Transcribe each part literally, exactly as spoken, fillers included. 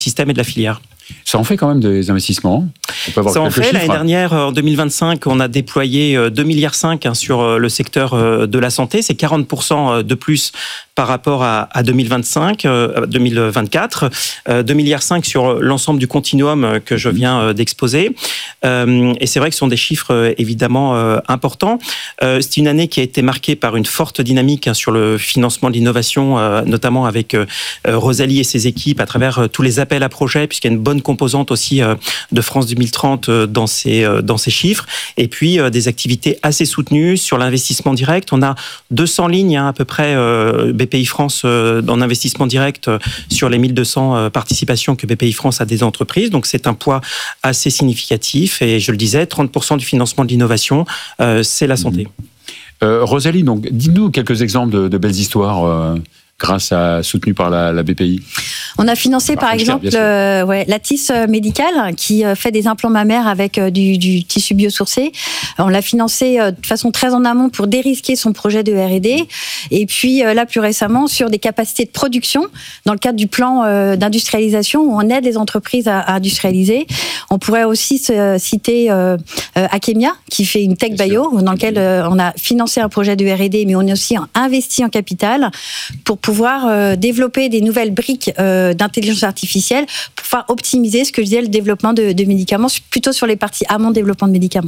système et de la filière. Ça en fait quand même des investissements. On peut avoir Ça en fait. chiffres. L'année dernière, en deux mille vingt-cinq, on a déployé deux virgule cinq milliards sur le secteur de la santé. C'est quarante pour cent de plus par rapport à deux mille vingt-cinq, deux mille vingt-quatre. deux virgule cinq milliards sur l'ensemble du continuum que je viens d'exposer. Et c'est vrai que ce sont des chiffres évidemment importants. C'est une année qui a été marquée par une forte dynamique sur le financement de l'innovation, notamment avec Rosalie et ses équipes à travers tous les appels à projets, puisqu'il y a une bonne composante aussi de France deux mille trente dans ces, dans ces chiffres. Et puis, des activités assez soutenues sur l'investissement direct. On a deux cents lignes hein, à peu près B P I France en investissement direct sur les mille deux cents participations que B P I France a des entreprises. Donc, c'est un poids assez significatif. Et je le disais, trente pour cent du financement de l'innovation, euh, c'est la santé. Euh, Rosalie, donc, dis-nous quelques exemples de, de belles histoires euh, grâce à soutenues par la, la B P I. On a financé par, par exemple euh, ouais, Latis Médical qui euh, fait des implants mammaires avec euh, du, du tissu biosourcé. On l'a financé euh, de façon très en amont pour dérisquer son projet de R et D. Et puis euh, là, plus récemment, sur des capacités de production dans le cadre du plan euh, d'industrialisation où on aide les entreprises à, à industrialiser. On pourrait aussi se, citer euh, euh, Akemia qui fait une tech bio dans lequel euh, on a financé un projet de R et D, mais on a aussi investi en capital pour pouvoir euh, développer des nouvelles briques euh, d'intelligence artificielle pour pouvoir optimiser ce que je disais, le développement de, de médicaments, plutôt sur les parties amont développement de médicaments.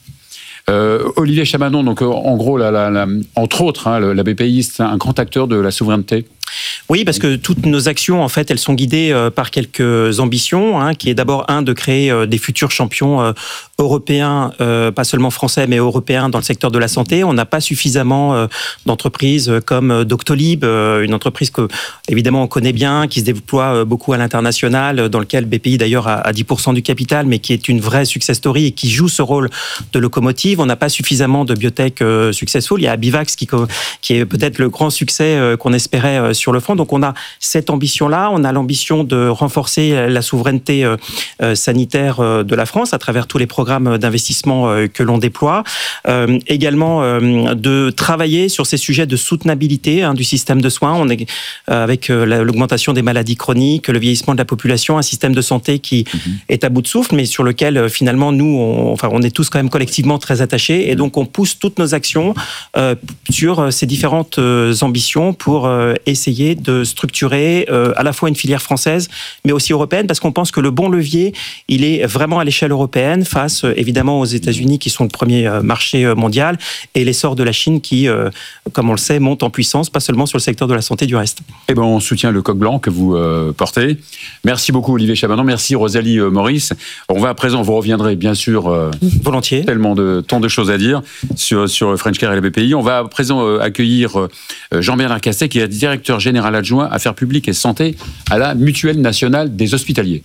Euh, Olivier Chamanon, donc en gros, la, la, la, entre autres, hein, la B P I, c'est un grand acteur de la souveraineté. Oui, parce que toutes nos actions, en fait, elles sont guidées euh, par quelques ambitions, hein, qui est d'abord, un, de créer euh, des futurs champions euh, européens, euh, pas seulement français, mais européens dans le secteur de la santé. On n'a pas suffisamment euh, d'entreprises comme Doctolib, euh, une entreprise que, évidemment, on connaît bien, qui se déploie euh, beaucoup à l'international, dans lequel B P I, d'ailleurs, a, a dix pour cent du capital, mais qui est une vraie success story et qui joue ce rôle de locomotive. On n'a pas suffisamment de biotech euh, successful. Il y a Abivax qui, qui est peut-être le grand succès euh, qu'on espérait euh, sur le front. Donc on a cette ambition-là, on a l'ambition de renforcer la souveraineté euh, sanitaire euh, de la France à travers tous les programmes d'investissement euh, que l'on déploie. Euh, également euh, de travailler sur ces sujets de soutenabilité hein, du système de soins. On est euh, avec euh, l'augmentation des maladies chroniques, le vieillissement de la population, un système de santé qui mmh. est à bout de souffle, mais sur lequel euh, finalement nous, on, enfin on est tous quand même collectivement très attachés, et donc on pousse toutes nos actions euh, sur ces différentes euh, ambitions pour euh, essayer de structurer euh, à la fois une filière française, mais aussi européenne, parce qu'on pense que le bon levier, il est vraiment à l'échelle européenne, face euh, évidemment aux États-Unis qui sont le premier euh, marché mondial, et l'essor de la Chine qui, euh, comme on le sait, monte en puissance, pas seulement sur le secteur de la santé du reste. Eh ben, on soutient le coq blanc que vous euh, portez. Merci beaucoup Olivier Chamanon, merci Rosalie euh, Maurice. On va à présent, vous reviendrez bien sûr. Euh, Volontiers. Tellement de, tant de choses à dire sur, sur French Care et la B P I. On va à présent euh, accueillir euh, Jean-Bernard Castet, qui est directeur général adjoint Affaires publiques et santé à la Mutuelle nationale des hospitaliers.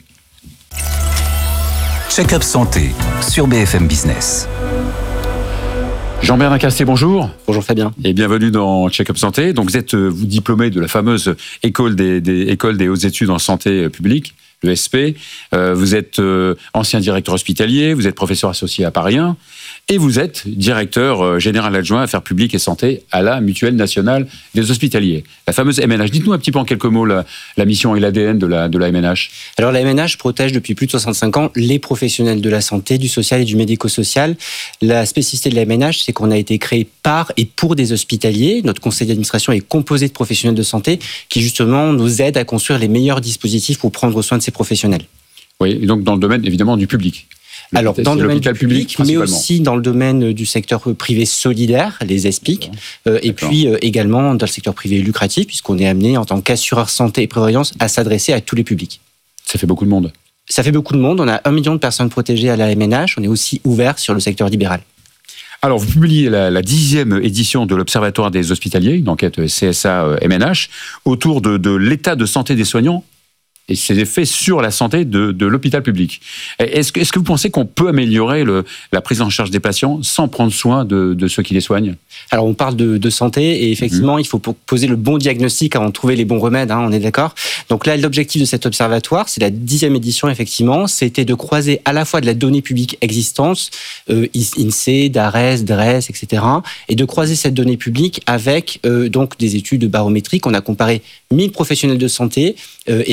Check-up santé sur B F M Business. Jean-Bernard Castet, bonjour. Bonjour Fabien. Et bienvenue dans Check-up santé. Donc vous êtes vous diplômé de la fameuse école des, des, école des hautes études en santé publique, l'E S P. Euh, vous êtes euh, ancien directeur hospitalier, vous êtes professeur associé à Paris un, et vous êtes directeur euh, général adjoint Affaires publiques et santé à la Mutuelle nationale des hospitaliers, la fameuse M N H. Dites-nous un petit peu en quelques mots la, la mission et l'A D N de la, de la M N H. Alors la M N H protège depuis plus de soixante-cinq ans les professionnels de la santé, du social et du médico-social. La spécificité de la M N H, c'est qu'on a été créé par et pour des hospitaliers. Notre conseil d'administration est composé de professionnels de santé qui justement nous aident à construire les meilleurs dispositifs pour prendre soin de ces professionnels. Oui, et donc dans le domaine évidemment du public. Alors, dans le domaine du public, mais aussi dans le domaine du secteur privé solidaire, les E S P I C, euh, et puis euh, également dans le secteur privé lucratif, puisqu'on est amené en tant qu'assureur santé et prévoyance à s'adresser à tous les publics. Ça fait beaucoup de monde. Ça fait beaucoup de monde. On a un million de personnes protégées à la M N H. On est aussi ouvert sur le secteur libéral. Alors, vous publiez la, la dixième édition de l'Observatoire des hospitaliers, une enquête C S A M N H, autour de, de l'état de santé des soignants et ses effets sur la santé de, de l'hôpital public. Est-ce que, est-ce que vous pensez qu'on peut améliorer le, la prise en charge des patients sans prendre soin de, de ceux qui les soignent ? Alors, on parle de, de santé et effectivement, mmh. il faut poser le bon diagnostic avant de trouver les bons remèdes, hein, on est d'accord ? Donc là, l'objectif de cet observatoire, c'est la dixième édition, effectivement, c'était de croiser à la fois de la donnée publique existante, euh, INSEE, DARES, DRES, et cetera, et de croiser cette donnée publique avec euh, donc des études barométriques. On a comparé mille professionnels de santé euh, et mille Français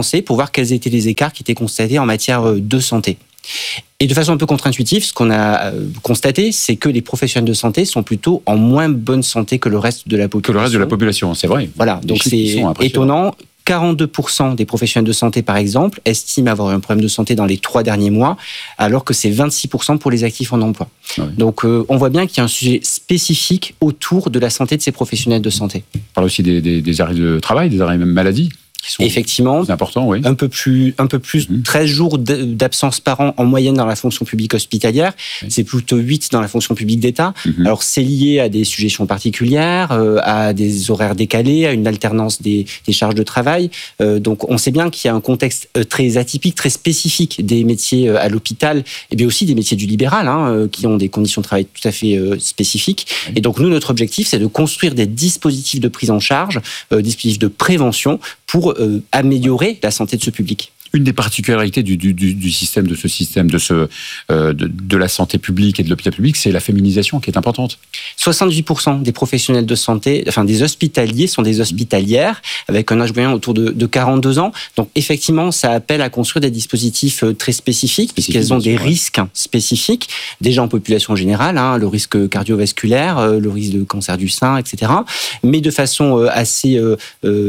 recensés pour voir quels étaient les écarts qui étaient constatés en matière de santé. Et de façon un peu contre-intuitive, ce qu'on a constaté, c'est que les professionnels de santé sont plutôt en moins bonne santé que le reste de la population. Que le reste de la population, c'est vrai. Voilà, donc c'est étonnant. quarante-deux pour cent des professionnels de santé, par exemple, estiment avoir un problème de santé dans les trois derniers mois, alors que c'est vingt-six pour cent pour les actifs en emploi. Oui. Donc, euh, on voit bien qu'il y a un sujet spécifique autour de la santé de ces professionnels de santé. On parle aussi des, des, des arrêts de travail, des arrêts maladie. Effectivement, c'est important, oui. un peu plus, un peu plus, mmh. treize jours d'absence par an en moyenne dans la fonction publique hospitalière. Oui. C'est plutôt huit dans la fonction publique d'État. Mmh. Alors, c'est lié à des suggestions particulières, euh, à des horaires décalés, à une alternance des, des charges de travail. Euh, donc, on sait bien qu'il y a un contexte très atypique, très spécifique des métiers à l'hôpital, et bien aussi des métiers du libéral, hein, qui ont des conditions de travail tout à fait euh, spécifiques. Oui. Et donc, nous, notre objectif, c'est de construire des dispositifs de prise en charge, euh, dispositifs de prévention pour Euh, améliorer la santé de ce public. Une des particularités du, du, du système, de ce système, de, ce, euh, de, de la santé publique et de l'hôpital public, c'est la féminisation qui est importante. soixante-dix pour cent des professionnels de santé, enfin des hospitaliers, sont des hospitalières, avec un âge moyen autour de, de quarante-deux ans. Donc effectivement, ça appelle à construire des dispositifs très spécifiques, puisqu'elles ont des risques spécifiques, déjà en population générale, hein, le risque cardiovasculaire, le risque de cancer du sein, et cetera. Mais de façon assez euh,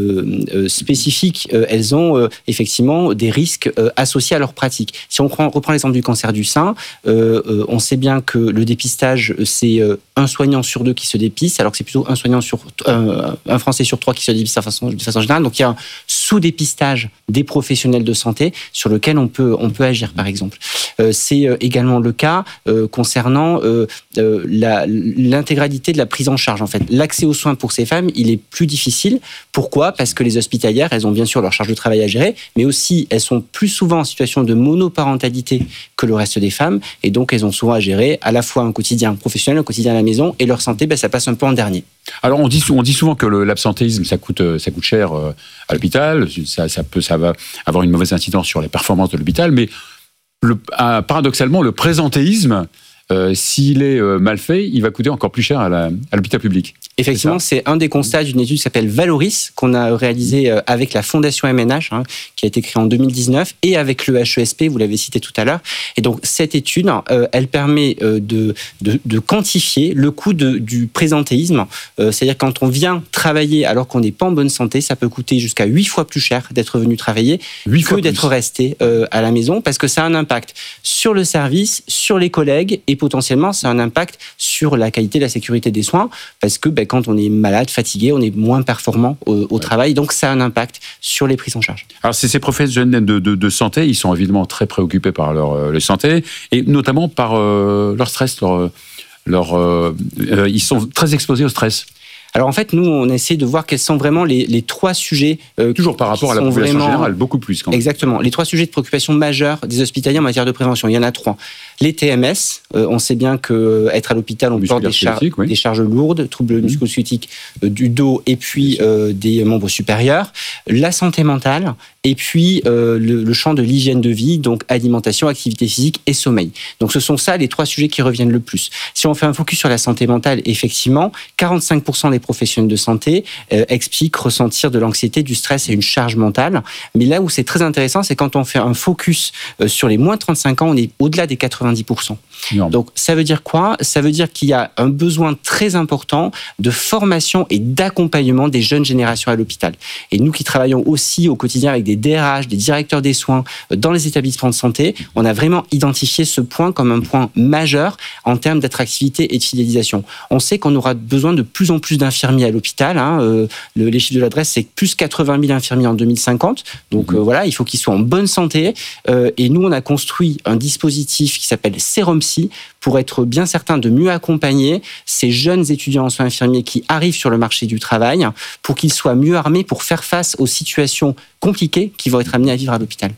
euh, spécifique, elles ont euh, effectivement des risques euh, associés à leur pratique. Si on prend, reprend l'exemple du cancer du sein, euh, euh, on sait bien que le dépistage, c'est euh, un soignant sur deux qui se dépiste, alors que c'est plutôt un soignant sur euh, un Français sur trois qui se dépiste de façon, de façon générale. Donc il y a un sous-dépistage des professionnels de santé sur lequel on peut on peut agir, par exemple. Euh, c'est euh, également le cas euh, concernant euh, euh, la, l'intégralité de la prise en charge. En fait, l'accès aux soins pour ces femmes, il est plus difficile. Pourquoi ? Parce que les hospitalières, elles ont bien sûr leur charge de travail à gérer, mais aussi elles sont plus souvent en situation de monoparentalité que le reste des femmes, et donc elles ont souvent à gérer à la fois un quotidien professionnel, un quotidien à la maison, et leur santé, ben, ça passe un peu en dernier. Alors on dit, on dit souvent que le, l'absentéisme, ça coûte, ça coûte cher à l'hôpital, ça, ça, peut, ça va avoir une mauvaise incidence sur les performances de l'hôpital, mais le, paradoxalement, le présentéisme, euh, s'il est euh, mal fait, il va coûter encore plus cher à, la, à l'hôpital public. Effectivement, c'est, c'est un des constats d'une étude qui s'appelle Valoris, qu'on a réalisée avec la Fondation M N H, hein, qui a été créée en deux mille dix-neuf, et avec le H E S P, vous l'avez cité tout à l'heure. Et donc, cette étude, euh, elle permet euh, de, de, de quantifier le coût de, du présentéisme. Euh, c'est-à-dire, quand on vient travailler alors qu'on n'est pas en bonne santé, ça peut coûter jusqu'à huit fois plus cher d'être venu travailler que d'être plus. resté euh, à la maison, parce que ça a un impact sur le service, sur les collègues, et potentiellement, ça a un impact sur la qualité et la sécurité des soins, parce que ben, quand on est malade, fatigué, on est moins performant au, au ouais. travail, donc ça a un impact sur les prises en charge. Alors ces, ces professionnels de, de, de santé, ils sont évidemment très préoccupés par leur, euh, leur santé, et notamment par euh, leur stress, leur, leur, euh, euh, ils sont très exposés au stress. Alors en fait, nous, on essaie de voir quels sont vraiment les, les trois sujets... Euh, Toujours par rapport à la population vraiment... générale, beaucoup plus quand même. Exactement. Les trois sujets de préoccupation majeure des hospitaliers en matière de prévention, il y en a trois. Les T M S, euh, on sait bien qu'être à l'hôpital, on porte des, char- oui. des charges lourdes, troubles mmh. musculo-squelettiques euh, du dos et puis euh, des membres supérieurs. La santé mentale et puis euh, le, le champ de l'hygiène de vie, donc alimentation, activité physique et sommeil. Donc ce sont ça les trois sujets qui reviennent le plus. Si on fait un focus sur la santé mentale, effectivement, quarante-cinq pour cent des professionnels de santé euh, expliquent ressentir de l'anxiété, du stress et une charge mentale. Mais là où c'est très intéressant, c'est quand on fait un focus euh, sur les moins de trente-cinq ans, on est au-delà des quatre-vingt-dix pour cent. Énorme. Donc ça veut dire quoi ? Ça veut dire qu'il y a un besoin très important de formation et d'accompagnement des jeunes générations à l'hôpital. Et nous qui travaillons aussi au quotidien avec des D R H, des directeurs des soins dans les établissements de santé, on a vraiment identifié ce point comme un point majeur en termes d'attractivité et de fidélisation. On sait qu'on aura besoin de plus en plus d'infirmiers à l'hôpital. Hein. Euh, le, les chiffres de l'adresse, c'est plus quatre-vingt mille infirmiers en deux mille cinquante. Donc mmh. euh, voilà, il faut qu'ils soient en bonne santé. Euh, et nous, on a construit un dispositif qui s'appelle Sérumpsy pour être bien certain de mieux accompagner ces jeunes étudiants en soins infirmiers qui arrivent sur le marché du travail pour qu'ils soient mieux armés pour faire face aux situations compliquées qu'ils vont être amenés à vivre à l'hôpital.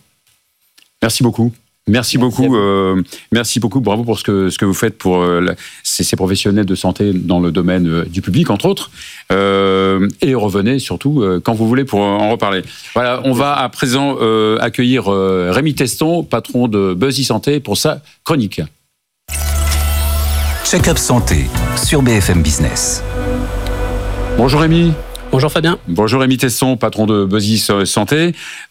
Merci beaucoup. Merci, merci beaucoup, euh, merci beaucoup, bravo pour ce que ce que vous faites pour euh, la, ces, ces professionnels de santé dans le domaine euh, du public entre autres, euh, et revenez surtout euh, quand vous voulez pour en reparler. Voilà, on va à présent euh, accueillir euh, Rémi Teston, patron de Buzzy Santé, pour sa chronique. Check-up santé sur B F M Business. Bonjour Rémi. Bonjour Fabien. Bonjour Rémi Teston, patron de Buzzy Santé. Vous allez bien ?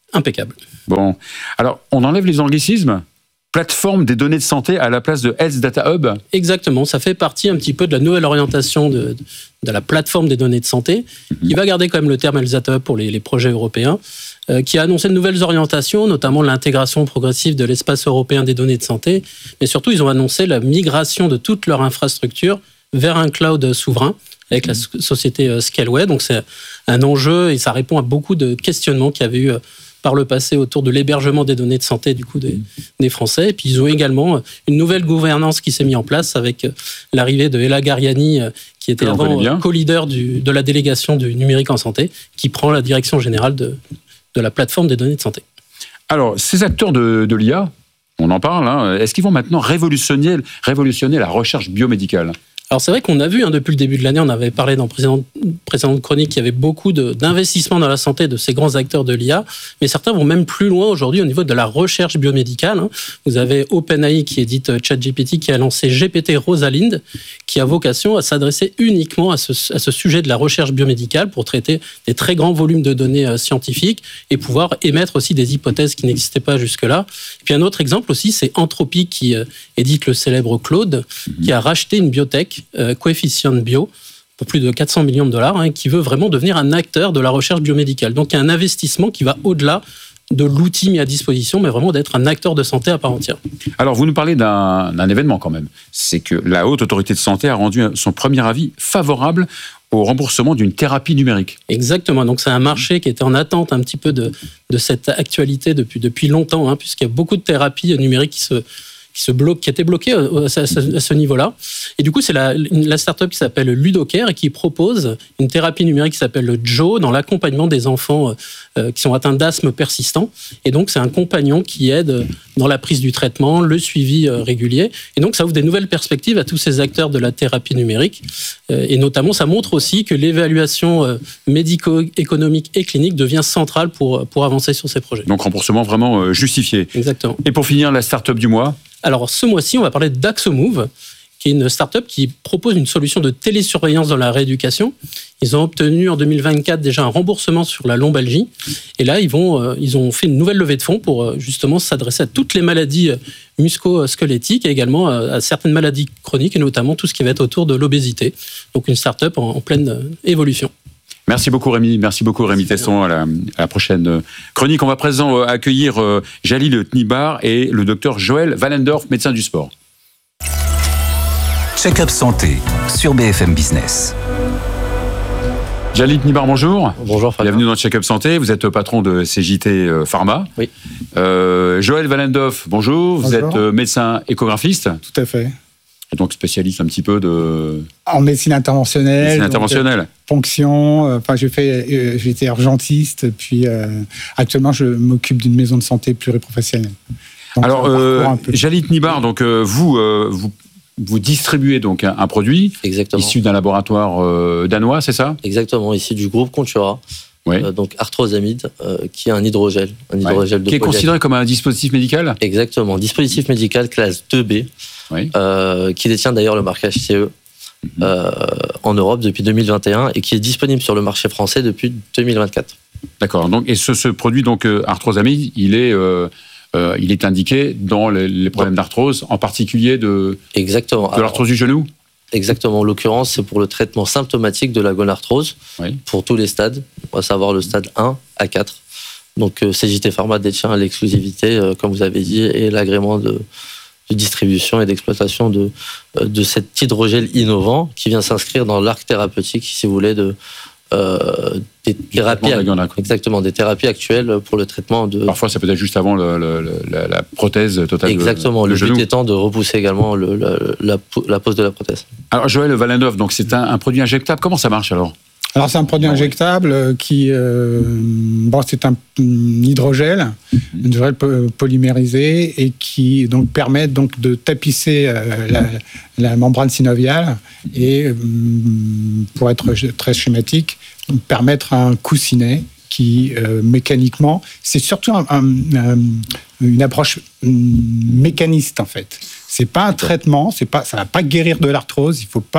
Impeccable. Bon, alors on enlève les anglicismes. Plateforme des données de santé à la place de Health Data Hub. Exactement, ça fait partie un petit peu de la nouvelle orientation de, de la plateforme des données de santé, mmh. qui va garder quand même le terme Health Data Hub pour les, les projets européens, euh, qui a annoncé de nouvelles orientations, notamment l'intégration progressive de l'espace européen des données de santé, mais surtout ils ont annoncé la migration de toute leur infrastructure vers un cloud souverain, avec la société Scaleway. Donc c'est un enjeu et ça répond à beaucoup de questionnements qu'il y avait eu par le passé autour de l'hébergement des données de santé du coup des, des Français. Et puis ils ont également une nouvelle gouvernance qui s'est mise en place avec l'arrivée de Ella Gariani, qui était avant co-leader du, de la délégation du numérique en santé, qui prend la direction générale de, de la plateforme des données de santé. Alors, ces acteurs de, de l'I A, on en parle, hein, est-ce qu'ils vont maintenant révolutionner, révolutionner la recherche biomédicale ? Alors c'est vrai qu'on a vu hein, depuis le début de l'année, on avait parlé dans précédente, précédente chronique, qu'il y avait beaucoup de, d'investissements dans la santé de ces grands acteurs de l'I A, mais certains vont même plus loin aujourd'hui au niveau de la recherche biomédicale. Hein. Vous avez OpenAI qui édite ChatGPT, qui a lancé G P T Rosalind, qui a vocation à s'adresser uniquement à ce, à ce sujet de la recherche biomédicale pour traiter des très grands volumes de données euh, scientifiques et pouvoir émettre aussi des hypothèses qui n'existaient pas jusque-là. Et puis un autre exemple aussi, c'est Anthropic qui euh, édite le célèbre Claude, mmh. qui a racheté une biotech Euh, Coefficient Bio pour plus de quatre cents millions de dollars, hein, qui veut vraiment devenir un acteur de la recherche biomédicale. Donc il y a un investissement qui va au-delà de l'outil mis à disposition, mais vraiment d'être un acteur de santé à part entière. Alors vous nous parlez d'un, d'un événement quand même, c'est que la Haute Autorité de Santé a rendu son premier avis favorable au remboursement d'une thérapie numérique. Exactement, donc c'est un marché qui était en attente un petit peu de, de cette actualité depuis, depuis longtemps, hein, puisqu'il y a beaucoup de thérapies numériques qui se qui se bloque, qui était bloqué à ce, à ce niveau-là. Et du coup, c'est la, la start-up qui s'appelle Ludocare et qui propose une thérapie numérique qui s'appelle le Joe dans l'accompagnement des enfants euh, qui sont atteints d'asthme persistant. Et donc, c'est un compagnon qui aide dans la prise du traitement, le suivi euh, régulier. Et donc, ça ouvre des nouvelles perspectives à tous ces acteurs de la thérapie numérique. Euh, et notamment, ça montre aussi que l'évaluation euh, médico-économique et clinique devient centrale pour, pour avancer sur ces projets. Donc, remboursement vraiment euh, justifié. Exactement. Et pour finir, la start-up du mois ? Alors, ce mois-ci, on va parler d'Axomove, qui est une start-up qui propose une solution de télésurveillance dans la rééducation. Ils ont obtenu en deux mille vingt-quatre déjà un remboursement sur la lombalgie. Et là, ils, vont, euh, ils ont fait une nouvelle levée de fonds pour euh, justement s'adresser à toutes les maladies musculo-squelettiques et également euh, à certaines maladies chroniques, et notamment tout ce qui va être autour de l'obésité. Donc, une start-up en, en pleine euh, évolution. Merci beaucoup Rémi, merci beaucoup Rémi Tesson. À la, à la prochaine chronique, on va présent accueillir Jalil Tnibar et le docteur Joël Wallendorf, médecin du sport. Check-up santé sur B F M Business. Jalil Tnibar, bonjour. Bonjour Fabien. Bienvenue dans Check-up santé. Vous êtes patron de C J T Pharma. Oui. Euh, Joël Wallendorf, bonjour. Vous bonjour. êtes médecin échographiste. Tout à fait. Et donc spécialiste un petit peu de... En médecine interventionnelle. Médecine interventionnelle. Donc, euh, ponction. Euh, enfin, j'ai fait, euh, j'étais urgentiste. Puis euh, actuellement, je m'occupe d'une maison de santé pluriprofessionnelle. Donc, alors, euh, Jalil Tnibar, donc euh, vous, euh, vous, vous distribuez donc un, un produit Exactement. issu d'un laboratoire euh, danois, c'est ça ? Exactement, issu du groupe Contura. Oui. Euh, donc arthrosamide, euh, qui est un hydrogel, un hydrogel ouais. de qui est considéré comme un dispositif médical. Exactement, dispositif médical classe deux B, oui. euh, qui détient d'ailleurs le marquage C E mm-hmm. euh, en Europe depuis deux mille vingt et un et qui est disponible sur le marché français depuis deux mille vingt-quatre. D'accord. Donc et ce, ce produit donc euh, arthrosamide, il est euh, euh, il est indiqué dans les, les problèmes ouais. d'arthrose, en particulier de exactement de l'arthrose du genou. Exactement. En l'occurrence, c'est pour le traitement symptomatique de la gonarthrose, oui. pour tous les stades, à savoir le stade un à quatre. Donc, C J T Pharma détient l'exclusivité, euh, comme vous avez dit, et l'agrément de, de distribution et d'exploitation de, de cet hydrogel innovant qui vient s'inscrire dans l'arc thérapeutique, si vous voulez, de, euh, des thérapies, exactement, des thérapies actuelles pour le traitement de... Parfois, ça peut être juste avant le, le, le, la, la prothèse totale. Exactement, de, le, le but genou. étant de repousser également le, le, la, la pose de la prothèse. Alors, Joël Wallendorf, donc c'est un, un produit injectable. Comment ça marche alors ? Alors, c'est un produit injectable qui... Euh, bon, c'est un hydrogel, un hydrogel polymérisé et qui donc, permet donc, de tapisser euh, la, la membrane synoviale et, euh, pour être très schématique, permettre un coussinet qui, euh, mécaniquement... C'est surtout un, un, un, une approche mécaniste, en fait. C'est pas un traitement, c'est pas, ça ne va pas guérir de l'arthrose, il ne faut pas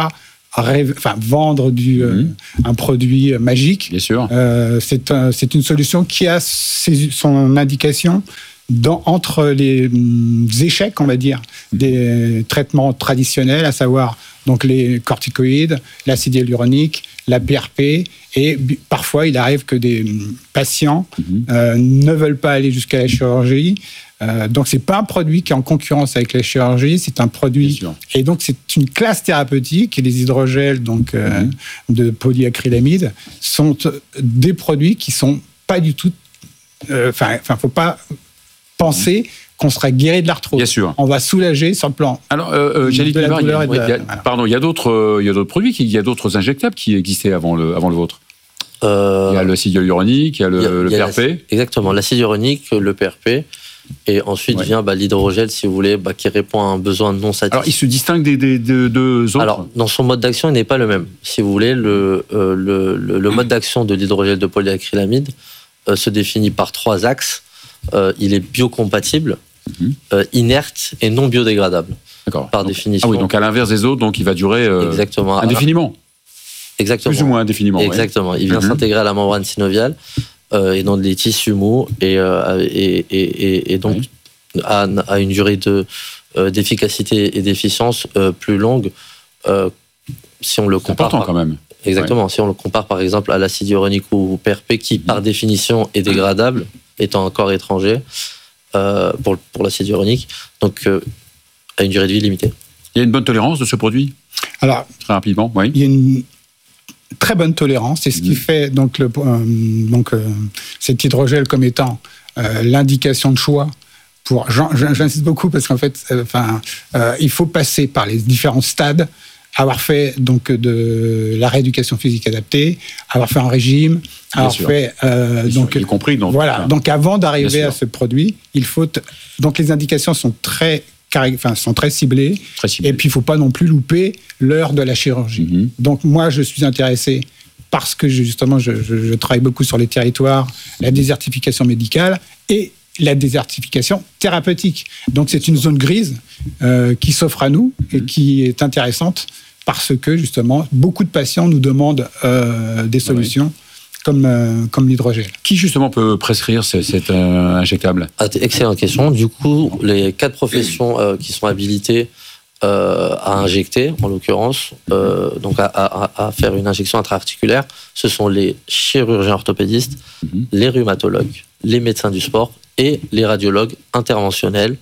rêve, enfin, vendre du, euh, mmh. un produit magique. Bien sûr. Euh, c'est, un, c'est une solution qui a ses, son indication dans, entre les mm, échecs, on va dire, mmh. des traitements traditionnels, à savoir donc les corticoïdes, l'acide hyaluronique, la P R P, et parfois il arrive que des patients mmh. euh, ne veulent pas aller jusqu'à la chirurgie. Euh, donc c'est pas un produit qui est en concurrence avec la chirurgie, c'est un produit et donc c'est une classe thérapeutique et les hydrogels donc euh, mmh. de polyacrylamide sont des produits qui sont pas du tout. Enfin, euh, faut pas penser. Mmh. qu'on sera guéri de l'arthrose. Bien sûr. On va soulager sur le plan. Alors, euh, j'allais dire, il y a, il y a, voilà. pardon, il y a d'autres, euh, il y a d'autres produits, il y a d'autres injectables qui existaient avant le, avant le vôtre. Euh, il y a l'acide hyaluronique, il y a le, il y a, le il y a P R P. Exactement, l'acide hyaluronique, le P R P. Et ensuite ouais. vient bah, l'hydrogel, si vous voulez, bah, qui répond à un besoin non satisfait. Alors, il se distingue des, des, des deux autres. Alors, dans son mode d'action, il n'est pas le même. Si vous voulez, le, euh, le, le, le mode d'action de l'hydrogel de polyacrylamide euh, se définit par trois axes. Euh, il est biocompatible, mmh. euh, inerte et non biodégradable. D'accord. Par donc, définition. Ah oui, donc à l'inverse des autres, donc il va durer euh, Exactement. indéfiniment. Exactement. Plus ou moins indéfiniment. Exactement. Ouais. Il vient mmh. s'intégrer à la membrane synoviale euh, et dans des tissus mous et, euh, et, et, et, et donc oui. à, à une durée de, euh, d'efficacité et d'efficience euh, plus longue euh, si on le compare. C'est important par... quand même. Exactement. Ouais. Si on le compare par exemple à l'acide hyaluronique ou au P R P qui mmh. par définition est dégradable étant un corps étranger euh, pour, pour l'acide hyaluronique, donc euh, à une durée de vie limitée. Il y a une bonne tolérance de ce produit ? Alors, très rapidement, oui. Il y a une très bonne tolérance, c'est ce qui mmh. fait donc, le, euh, donc euh, cet hydrogel comme étant euh, l'indication de choix. Pour, j'insiste beaucoup parce qu'en fait, euh, enfin, euh, il faut passer par les différents stades, avoir fait donc de la rééducation physique adaptée, avoir fait un régime, avoir fait euh, donc y compris donc voilà. Donc avant d'arriver à ce produit, il faut t- donc les indications sont très enfin sont très ciblées, très ciblées. Et puis il faut pas non plus louper l'heure de la chirurgie. Mm-hmm. Donc moi je suis intéressé parce que justement je, je, je travaille beaucoup sur les territoires, la désertification médicale et la désertification thérapeutique. Donc c'est une zone grise euh, qui s'offre à nous et qui est intéressante parce que justement beaucoup de patients nous demandent euh, des solutions oui. comme, euh, comme l'hydrogel. Qui justement peut prescrire cet, cet euh, injectable ? Ah, excellente question. Du coup, les quatre professions euh, qui sont habilitées euh, à injecter, en l'occurrence, euh, donc à, à, à faire une injection intra-articulaire, ce sont les chirurgiens orthopédistes, mm-hmm. les rhumatologues, les médecins du sport et les radiologues interventionnels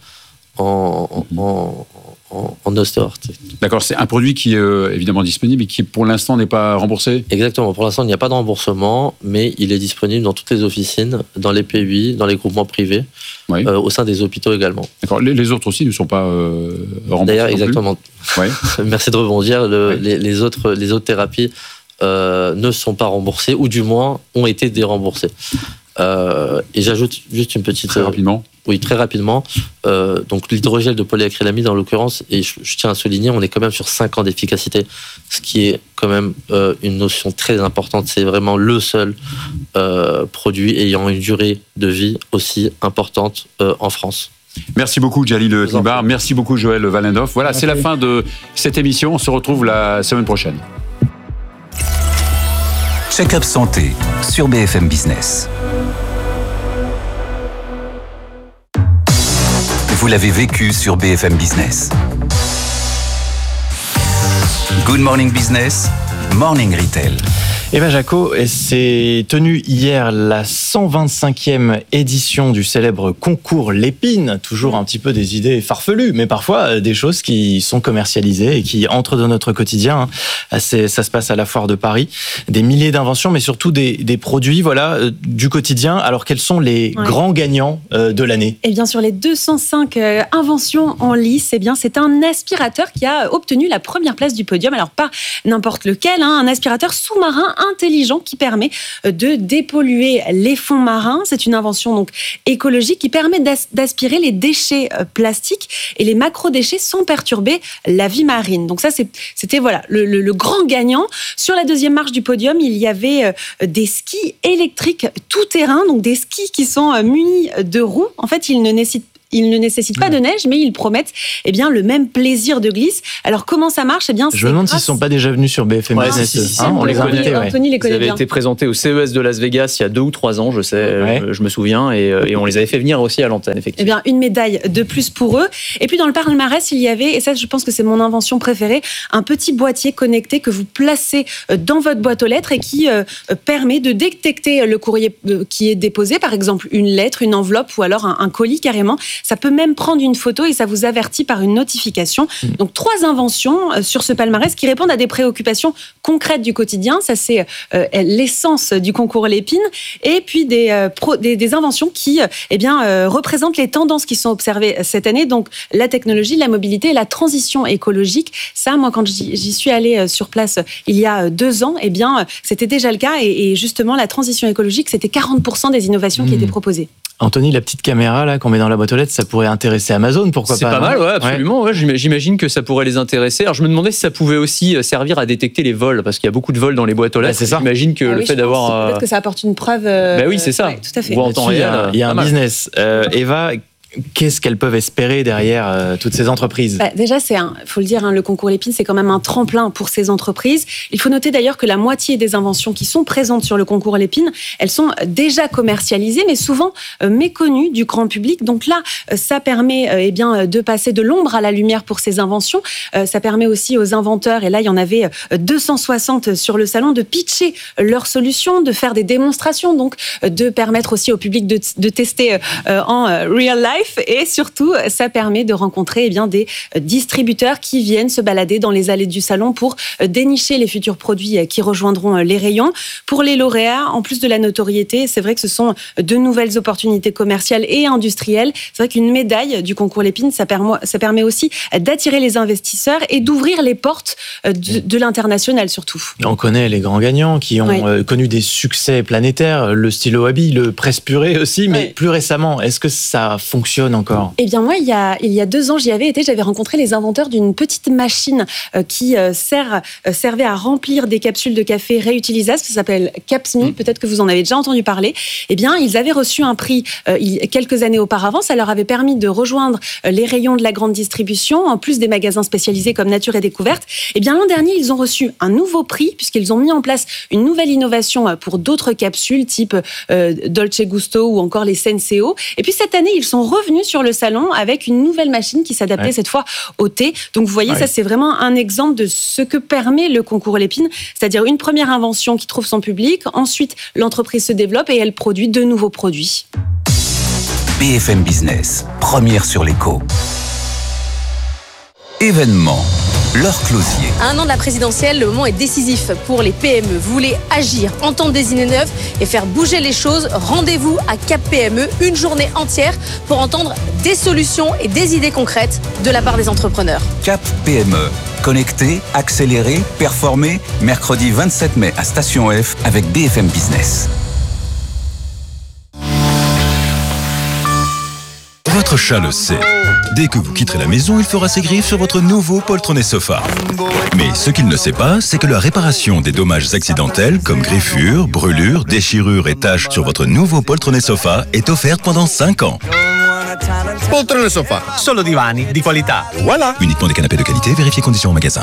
en, en, en, en ostéo-orthé. D'accord, c'est un produit qui est euh, évidemment disponible et qui pour l'instant n'est pas remboursé ? Exactement, pour l'instant il n'y a pas de remboursement, mais il est disponible dans toutes les officines, dans les P U I, dans les groupements privés, oui. euh, au sein des hôpitaux également. D'accord, les, les autres aussi ne sont pas euh, remboursés ? D'ailleurs, exactement. Oui. Merci de rebondir, le, oui. les, les, autres, les autres thérapies euh, ne sont pas remboursées, ou du moins ont été déremboursées. Euh, et j'ajoute juste une petite... Très rapidement. Euh, oui, très rapidement. Euh, donc l'hydrogel de polyacrylamide, en l'occurrence, et je, je tiens à souligner, on est quand même sur cinq ans d'efficacité, ce qui est quand même euh, une notion très importante. C'est vraiment le seul euh, produit ayant une durée de vie aussi importante euh, en France. Merci beaucoup, Djalil Tnibar. Merci beaucoup, Joël Walendorf. Voilà, Merci. C'est la fin de cette émission. On se retrouve la semaine prochaine. Check-up santé sur B F M Business. Vous l'avez vécu sur B F M Business. Good Morning Business, Morning Retail. Eva Jaco, s'est tenue hier la cent vingt-cinquième édition du célèbre concours Lépine. Toujours un petit peu des idées farfelues, mais parfois des choses qui sont commercialisées et qui entrent dans notre quotidien. C'est, ça se passe à la Foire de Paris. Des milliers d'inventions, mais surtout des, des produits voilà, euh, du quotidien. Alors, quels sont les ouais. grands gagnants euh, de l'année ? Eh bien, sur les deux cent cinq euh, inventions en lice, eh bien, c'est un aspirateur qui a obtenu la première place du podium. Alors, pas n'importe lequel, hein, un aspirateur sous-marin intelligent qui permet de dépolluer les fonds marins. C'est une invention donc écologique qui permet d'aspirer les déchets plastiques et les macro-déchets sans perturber la vie marine. Donc ça, c'était voilà le, le, le grand gagnant. Sur la deuxième marche du podium, il y avait des skis électriques tout-terrain, donc des skis qui sont munis de roues. En fait, ils ne nécessitent ils ne nécessitent pas de neige, mais ils promettent eh bien, le même plaisir de glisse. Alors, comment ça marche? Eh bien, Je me demande s'ils ne sont pas déjà venus sur B F M ouais, Business. si, si, si, hein, on, on les a invités. Ouais. Anthony les connaît Ils avaient bien. été présentés au C E S de Las Vegas il y a deux ou trois ans, je sais, ouais. je, je me souviens, et, et on les avait fait venir aussi à l'antenne, effectivement. Eh bien, une médaille de plus pour eux. Et puis, dans le palmarès, il y avait, et ça, je pense que c'est mon invention préférée, un petit boîtier connecté que vous placez dans votre boîte aux lettres et qui euh, permet de détecter le courrier qui est déposé, par exemple une lettre, une enveloppe ou alors un, un colis carrément. Ça peut même prendre une photo et ça vous avertit par une notification. Mmh. Donc, trois inventions euh, sur ce palmarès qui répondent à des préoccupations concrètes du quotidien. Ça, c'est euh, l'essence du concours Lépine. Et puis, des, euh, pro, des, des inventions qui euh, eh bien, euh, représentent les tendances qui sont observées cette année. Donc, la technologie, la mobilité et la transition écologique. Ça, moi, quand j'y, j'y suis allée sur place il y a deux ans, eh bien, c'était déjà le cas. Et, et justement, la transition écologique, c'était quarante pour cent des innovations mmh. qui étaient proposées. Anthony, la petite caméra là qu'on met dans la boîte aux lettres, ça pourrait intéresser Amazon, pourquoi c'est pas? C'est pas mal, ouais, absolument. Ouais. Ouais, j'imagine que ça pourrait les intéresser. Alors je me demandais si ça pouvait aussi servir à détecter les vols, parce qu'il y a beaucoup de vols dans les boîtes aux lettres. Bah, c'est ça. J'imagine que ah, le oui, fait d'avoir. Euh... Peut-être que ça apporte une preuve. Euh... Bah oui, c'est ça. Ouais, tout à fait. Ou en temps réel. Il y a un business. Euh, Eva. Qu'est-ce qu'elles peuvent espérer derrière euh, toutes ces entreprises? bah, Déjà, c'est un, faut le dire, hein, le concours Lépine, c'est quand même un tremplin pour ces entreprises. Il faut noter d'ailleurs que la moitié des inventions qui sont présentes sur le concours Lépine, elles sont déjà commercialisées, mais souvent euh, méconnues du grand public. Donc là, euh, ça permet euh, eh bien, de passer de l'ombre à la lumière pour ces inventions. Euh, ça permet aussi aux inventeurs, et là, il y en avait euh, deux cent soixante sur le salon, de pitcher leurs solutions, de faire des démonstrations, donc euh, de permettre aussi au public de, de tester euh, en euh, real life. Et surtout, ça permet de rencontrer eh bien, des distributeurs qui viennent se balader dans les allées du salon pour dénicher les futurs produits qui rejoindront les rayons. Pour les lauréats, en plus de la notoriété, c'est vrai que ce sont de nouvelles opportunités commerciales et industrielles. C'est vrai qu'une médaille du concours Lépine, ça permet, ça permet aussi d'attirer les investisseurs et d'ouvrir les portes de, de l'international surtout. On connaît les grands gagnants qui ont oui. connu des succès planétaires, le stylo à billes, le presse purée aussi, mais oui. plus récemment, est-ce que ça fonctionne encore? Eh bien moi, il y a, il y a deux ans, j'y avais été, j'avais rencontré les inventeurs d'une petite machine euh, qui euh, sert, euh, servait à remplir des capsules de café réutilisables, ça s'appelle Capsme, mmh. peut-être que vous en avez déjà entendu parler. Eh bien, ils avaient reçu un prix euh, il, quelques années auparavant, ça leur avait permis de rejoindre euh, les rayons de la grande distribution, en plus des magasins spécialisés comme Nature et Découverte. Eh bien, l'an dernier, ils ont reçu un nouveau prix, puisqu'ils ont mis en place une nouvelle innovation pour d'autres capsules, type euh, Dolce Gusto ou encore les Senseo. Et puis cette année, ils sont revenus sur le salon avec une nouvelle machine qui s'adaptait ouais. cette fois au thé. Donc vous voyez, ouais. ça c'est vraiment un exemple de ce que permet le concours Lépine, c'est-à-dire une première invention qui trouve son public, ensuite l'entreprise se développe et elle produit de nouveaux produits. B F M Business, première sur l'écho. Événement. Laure Closier. À un an de la présidentielle, le moment est décisif pour les P M E. Vous voulez agir, entendre des idées neuves et faire bouger les choses? Rendez-vous à Cap P M E, une journée entière pour entendre des solutions et des idées concrètes de la part des entrepreneurs. Cap P M E. Connecter, accélérer, performer. Mercredi vingt-sept mai à Station F avec B F M Business. Votre chat le sait. Dès que vous quitterez la maison, il fera ses griffes sur votre nouveau poltronné sofa. Mais ce qu'il ne sait pas, c'est que la réparation des dommages accidentels comme griffures, brûlures, déchirures et taches sur votre nouveau poltronné sofa est offerte pendant cinq ans. Poltrone sofa, solo divani di qualità. Voilà. Uniquement des canapés de qualité, vérifiez conditions au magasin.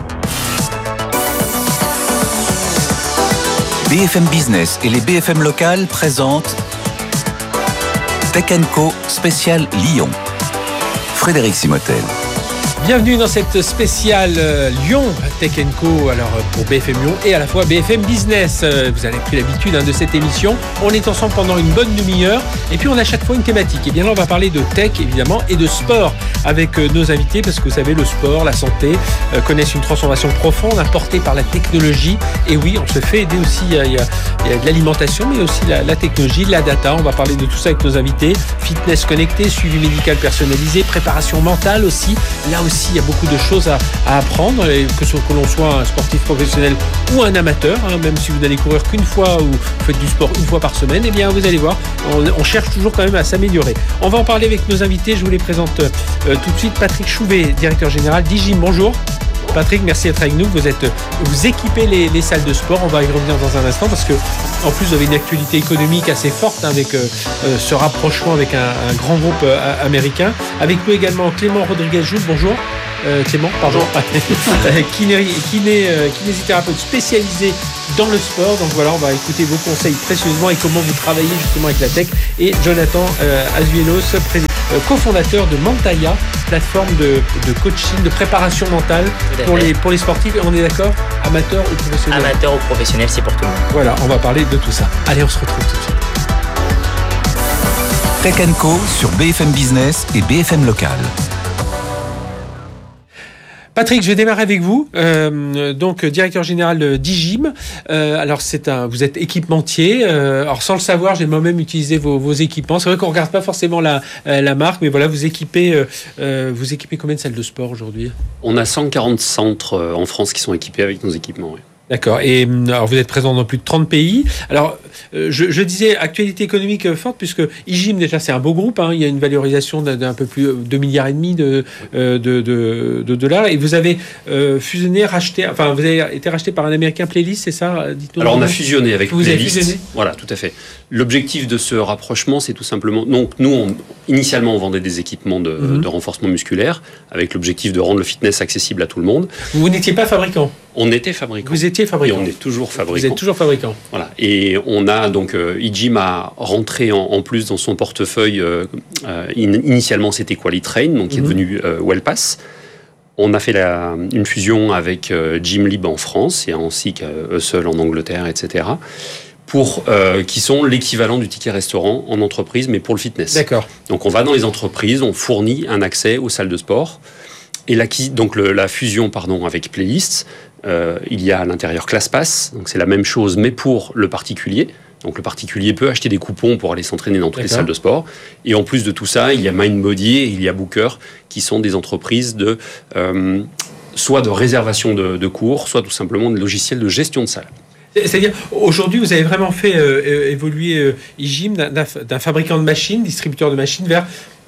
B F M Business et les B F M locales présentent Tech and Co spécial Lyon. Frédéric Simotel. Bienvenue dans cette spéciale euh, Lyon Tech and Co, alors pour B F M Lyon et à la fois B F M Business. Euh, vous avez pris l'habitude hein, de cette émission. On est ensemble pendant une bonne demi-heure et puis on a à chaque fois une thématique. Et bien là, on va parler de tech évidemment et de sport avec euh, nos invités parce que vous savez, le sport, la santé euh, connaissent une transformation profonde apportée par la technologie. Et oui, on se fait aider aussi. Il y a, il y a, il y a de l'alimentation, mais aussi la, la technologie, la data. On va parler de tout ça avec nos invités. Fitness connecté, suivi médical personnalisé, préparation mentale aussi. Là aussi, il y a beaucoup de choses à, à apprendre, que, ce, que l'on soit un sportif professionnel ou un amateur, hein, même si vous n'allez courir qu'une fois ou vous faites du sport une fois par semaine, eh bien vous allez voir, on, on cherche toujours quand même à s'améliorer. On va en parler avec nos invités, je vous les présente euh, tout de suite. Patrick Chouvet, directeur général d'I G I M, bonjour. Patrick, merci d'être avec nous. Vous êtes, vous équipez les, les salles de sport. On va y revenir dans un instant parce que, en plus, vous avez une actualité économique assez forte hein, avec euh, ce rapprochement avec un, un grand groupe euh, américain. Avec nous également Clément Rodriguez-Joule. Bonjour. Euh, Clément, pardon, kiné, kiné, euh, kinésithérapeute spécialisé dans le sport. Donc voilà, on va écouter vos conseils précieusement et comment vous travaillez justement avec la tech. Et Jonathan euh, Azuelos, président, euh, cofondateur de Mentaya, plateforme de, de coaching, de préparation mentale pour les, pour les sportifs. Et on est d'accord, amateurs ou professionnels? Amateurs ou professionnels, c'est pour tout le monde. Voilà, on va parler de tout ça. Allez, on se retrouve tout de suite. Tech and Co sur B F M Business et B F M Local. Patrick, je vais démarrer avec vous. Euh, donc, directeur général d'I G I M. Euh, alors, c'est un, vous êtes équipementier. Euh, alors, sans le savoir, j'ai moi-même utilisé vos, vos équipements. C'est vrai qu'on ne regarde pas forcément la, la marque, mais voilà, vous équipez, euh, vous équipez combien de salles de sport aujourd'hui? On a cent quarante centres en France qui sont équipés avec nos équipements, oui. D'accord. Et alors vous êtes présent dans plus de trente pays. Alors, je, je disais actualité économique forte puisque I G I M déjà c'est un beau groupe. Hein, il y a une valorisation d'un, d'un peu plus de deux milliards et demi de, de, de, de dollars. Et vous avez euh, fusionné, racheté. Enfin, vous avez été racheté par un Américain, Playlist, c'est ça? Dites-nous. Alors on a fusionné avec vous Playlist. Avez fusionné voilà, tout à fait. L'objectif de ce rapprochement, c'est tout simplement. Donc nous, on, initialement, on vendait des équipements de, mm-hmm. de renforcement musculaire avec l'objectif de rendre le fitness accessible à tout le monde. Vous n'étiez pas fabricant? On était fabricant. Vous étiez fabricant. Et on est toujours fabricant. Vous êtes toujours fabricant. Voilà. Et on a donc euh, I G I M a rentré en, en plus dans son portefeuille. Euh, euh, in, initialement, c'était Qualitrain, donc qui mm-hmm. est devenu euh, Wellpass. On a fait la, une fusion avec euh, Gymlib en France et ainsi qu'Hustle en Angleterre, et cetera. Pour euh, qui sont l'équivalent du ticket restaurant en entreprise, mais pour le fitness. D'accord. Donc on va dans les entreprises, on fournit un accès aux salles de sport. Et la, donc le, la fusion pardon, avec Playlist, euh, il y a à l'intérieur ClassPass, donc c'est la même chose, mais pour le particulier. Donc le particulier peut acheter des coupons pour aller s'entraîner dans toutes D'accord. les salles de sport. Et en plus de tout ça, il y a MindBody et il y a Booker, qui sont des entreprises de euh, soit de réservation de, de cours, soit tout simplement des logiciels de gestion de salles. C'est-à-dire, aujourd'hui, vous avez vraiment fait euh, évoluer euh, I G I M d'un, d'un, d'un fabricant de machines, distributeur de machines, vers...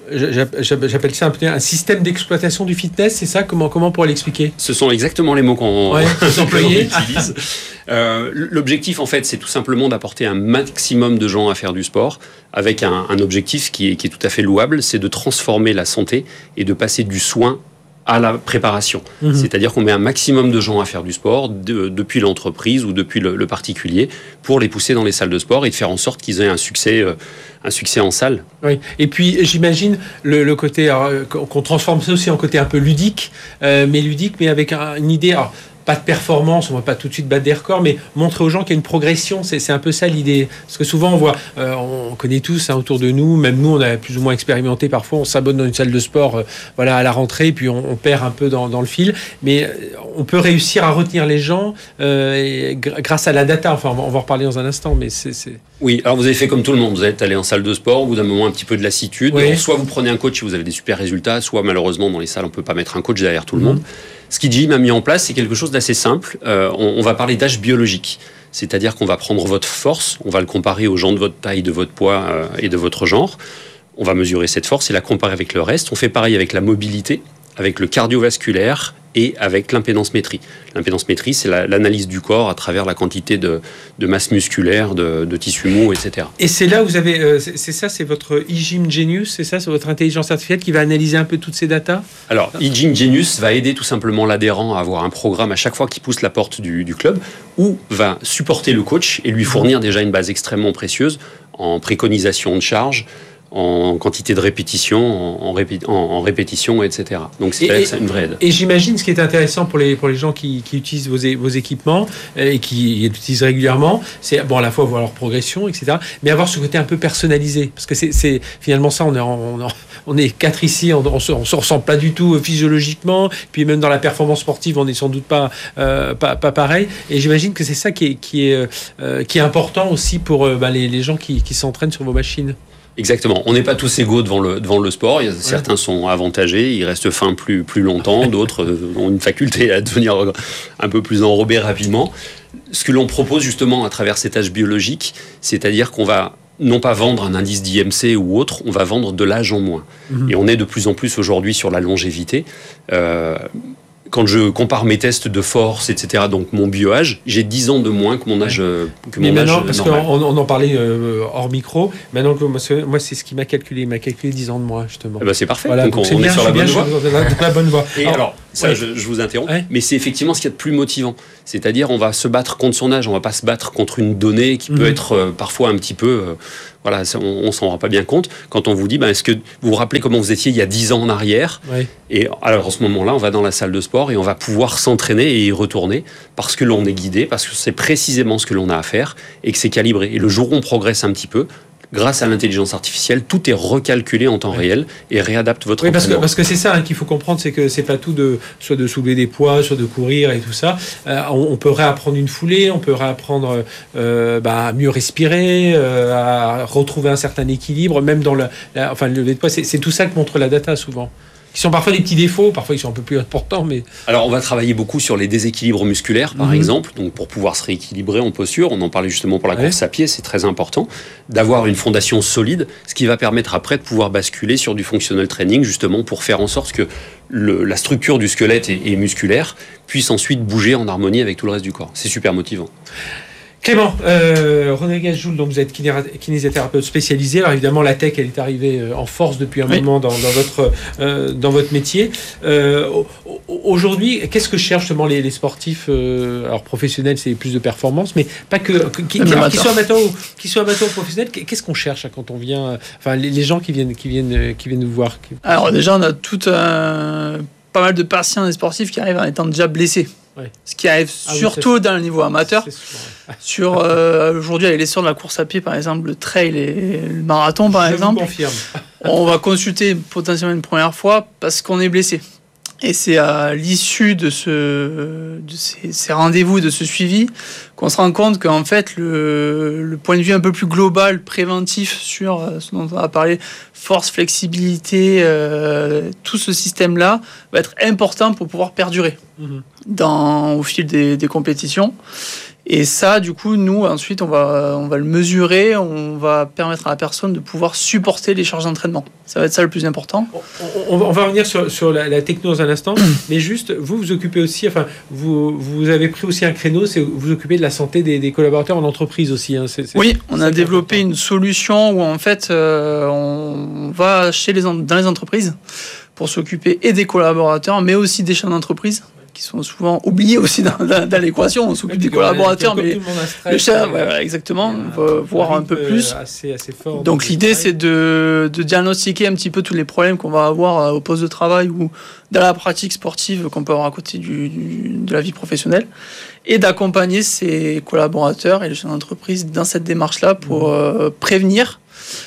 J'appelle ça un, peu un système d'exploitation du fitness, c'est ça? Comment, comment on pourrait l'expliquer? Ce sont exactement les mots qu'on, ouais, qu'on utilise. Euh, l'objectif, en fait, c'est tout simplement d'apporter un maximum de gens à faire du sport avec un, un objectif qui est, qui est tout à fait louable, c'est de transformer la santé et de passer du soin à la préparation. Mmh. C'est-à-dire qu'on met un maximum de gens à faire du sport, de, depuis l'entreprise ou depuis le, le particulier, pour les pousser dans les salles de sport et de faire en sorte qu'ils aient un succès, euh, un succès en salle. Oui. Et puis, j'imagine le, le côté, alors, qu'on transforme ça aussi en côté un peu ludique, euh, mais ludique, mais avec un, une idée... Alors, pas de performance, on ne va pas tout de suite battre des records, mais montrer aux gens qu'il y a une progression, c'est, c'est un peu ça l'idée. Parce que souvent, on voit, euh, on connaît tous hein, autour de nous, même nous, on a plus ou moins expérimenté, parfois on s'abonne dans une salle de sport euh, voilà, à la rentrée, puis on, on perd un peu dans, dans le fil, mais on peut réussir à retenir les gens euh, et, grâce à la data, enfin on va, on va en reparler dans un instant, mais c'est, c'est... Oui, alors vous avez fait comme tout le monde, vous êtes allé en salle de sport, au bout d'un moment un petit peu de lassitude, oui. Soit vous prenez un coach et vous avez des super résultats, soit malheureusement dans les salles on ne peut pas mettre un coach derrière tout le mmh. monde. Ce qu'I G I M a mis en place, c'est quelque chose d'assez simple. Euh, on, on va parler d'âge biologique. C'est-à-dire qu'on va prendre votre force, on va le comparer aux gens de votre taille, de votre poids euh, et de votre genre. On va mesurer cette force et la comparer avec le reste. On fait pareil avec la mobilité, avec le cardiovasculaire et avec l'impédance-métrie. L'impédance-métrie, c'est la, l'analyse du corps à travers la quantité de, de masse musculaire, de, de tissu mou, et cetera. Et c'est là où vous avez... Euh, c'est, c'est ça, c'est votre I G I M Genius, c'est ça, c'est votre intelligence artificielle qui va analyser un peu toutes ces datas? Alors, I G I M Genius va aider tout simplement l'adhérent à avoir un programme à chaque fois qu'il pousse la porte du, du club, ou va supporter le coach et lui fournir déjà une base extrêmement précieuse en préconisation de charge, en quantité de répétition, en, répé- en, en répétition, et cetera. Donc c'est, et, c'est une vraie aide. Et j'imagine ce qui est intéressant pour les, pour les gens qui, qui utilisent vos, vos équipements et qui les utilisent régulièrement, c'est bon, à la fois voir leur progression, et cetera, mais avoir ce côté un peu personnalisé. Parce que c'est, c'est finalement ça, on est, on, on est quatre ici, on ne se, on se ressemble pas du tout physiologiquement, puis même dans la performance sportive, on n'est sans doute pas, euh, pas, pas pareil. Et j'imagine que c'est ça qui est, qui est, euh, qui est important aussi pour euh, bah, les, les gens qui, qui s'entraînent sur vos machines. Exactement. On n'est pas tous égaux devant le, devant le sport. Il y a, ouais. Certains sont avantagés, ils restent fins plus, plus longtemps. D'autres ont une faculté à devenir un peu plus enrobés rapidement. Ce que l'on propose justement à travers cet âge biologique, c'est-à-dire qu'on va non pas vendre un indice d'I M C ou autre, on va vendre de l'âge en moins. Mmh. Et on est de plus en plus aujourd'hui sur la longévité. Euh, quand je compare mes tests de force, et cetera, donc mon bio-âge, j'ai dix ans de moins que mon âge, euh, que Mais mon maintenant, âge parce normal. qu'on on en parlait euh, hors micro, maintenant, que moi, c'est, moi, c'est ce qui m'a calculé. Il m'a calculé dix ans de moins, justement. Eh ben, c'est parfait. Voilà, donc, donc on, c'est on bien, est sur je la suis bonne bien, voie. je suis dans la- dans la bonne voie. Et Alors, alors, ça, ouais. je, je vous interromps, Ouais. mais c'est effectivement ce qu'il y a de plus motivant. C'est-à-dire, on va se battre contre son âge, on va pas se battre contre une donnée qui peut Mhm. être euh, parfois un petit peu... euh, voilà, ça, on, on s'en rend pas bien compte. Quand on vous dit, ben, est-ce que vous vous rappelez comment vous étiez il y a dix ans en arrière? Ouais. Et alors, en ce moment-là, on va dans la salle de sport et on va pouvoir s'entraîner et y retourner parce que l'on est guidé, parce que c'est précisément ce que l'on a à faire et que c'est calibré. Et le jour où on progresse un petit peu, grâce à l'intelligence artificielle, tout est recalculé en temps Ouais. réel et réadapte votre Oui, parce que, entraînement. parce que c'est ça hein, qu'il faut comprendre, c'est que c'est pas tout de soit de soulever des poids, soit de courir et tout ça. Euh, on, on peut réapprendre une foulée, on peut réapprendre euh, bah, à mieux respirer, euh, à retrouver un certain équilibre, même dans le, la, enfin, le lever de poids. C'est, c'est tout ça que montre la data souvent. Qui sont parfois des petits défauts, parfois ils sont un peu plus importants, mais Alors, on va travailler beaucoup sur les déséquilibres musculaires, par Mhm. exemple. Donc, pour pouvoir se rééquilibrer en posture, on en parlait justement pour la Ouais. course à pied, c'est très important d'avoir une fondation solide, ce qui va permettre après de pouvoir basculer sur du functional training, justement pour faire en sorte que le- la structure du squelette et, et musculaire puisse ensuite bouger en harmonie avec tout le reste du corps. C'est super motivant. Clément, euh, Rodriguez Joule, donc vous êtes kinéra- kinésithérapeute spécialisé. Alors évidemment, la tech, elle est arrivée euh, en force depuis un Oui. moment dans, dans votre euh, dans votre métier. Euh, au- au- aujourd'hui, qu'est-ce que cherchent justement les, les sportifs euh, alors professionnels, c'est plus de performance, mais pas que, que- qui, Même qui- alors, amateur. qu'ils soient amateurs ou qu'ils soient amateurs ou professionnels. Qu'est-ce qu'on cherche hein, quand on vient, euh, enfin les, les gens qui viennent qui viennent euh, qui viennent nous voir. qui- Alors déjà, on a tout un- pas mal de patients et sportifs qui arrivent en étant déjà blessés. Ouais. Ce qui arrive Ah oui, surtout ça, dans le niveau amateur. c'est sûr, ouais. Sur euh, aujourd'hui, avec l'essor de la course à pied, par exemple, le trail et le marathon, par Je vous exemple, confirme. on va consulter potentiellement une première fois parce qu'on est blessé. Et c'est à l'issue de, ce, de ces, ces rendez-vous, de ce suivi, qu'on se rend compte qu'en fait, le, le point de vue un peu plus global, préventif sur euh, ce dont on a parlé, force, flexibilité, euh, tout ce système-là va être important pour pouvoir perdurer Mhm. dans, au fil des, des compétitions. Et ça, du coup, nous, ensuite, on va, on va le mesurer, on va permettre à la personne de pouvoir supporter les charges d'entraînement. Ça va être ça le plus important. On, on va revenir sur, sur la, la techno dans un instant, mais juste, vous vous occupez aussi, enfin, vous, vous avez pris aussi un créneau, c'est vous vous occupez de la santé des, des collaborateurs en entreprise aussi. Hein, c'est, c'est, Oui, on a c'est développé une solution où, en fait, euh, on va chez les, en- dans les entreprises pour s'occuper et des collaborateurs, mais aussi des chefs d'entreprise, qui sont souvent oubliés aussi dans, dans, dans l'équation. On s'occupe des collaborateurs, mais le chef, ouais, voilà, exactement, on va voir un peu plus. Assez, assez fort. Donc l'idée, c'est de, de diagnostiquer un petit peu tous les problèmes qu'on va avoir euh, au poste de travail ou dans la pratique sportive qu'on peut avoir à côté du, du- de la vie professionnelle et d'accompagner ses collaborateurs et les chefs d'entreprise dans cette démarche-là pour euh, prévenir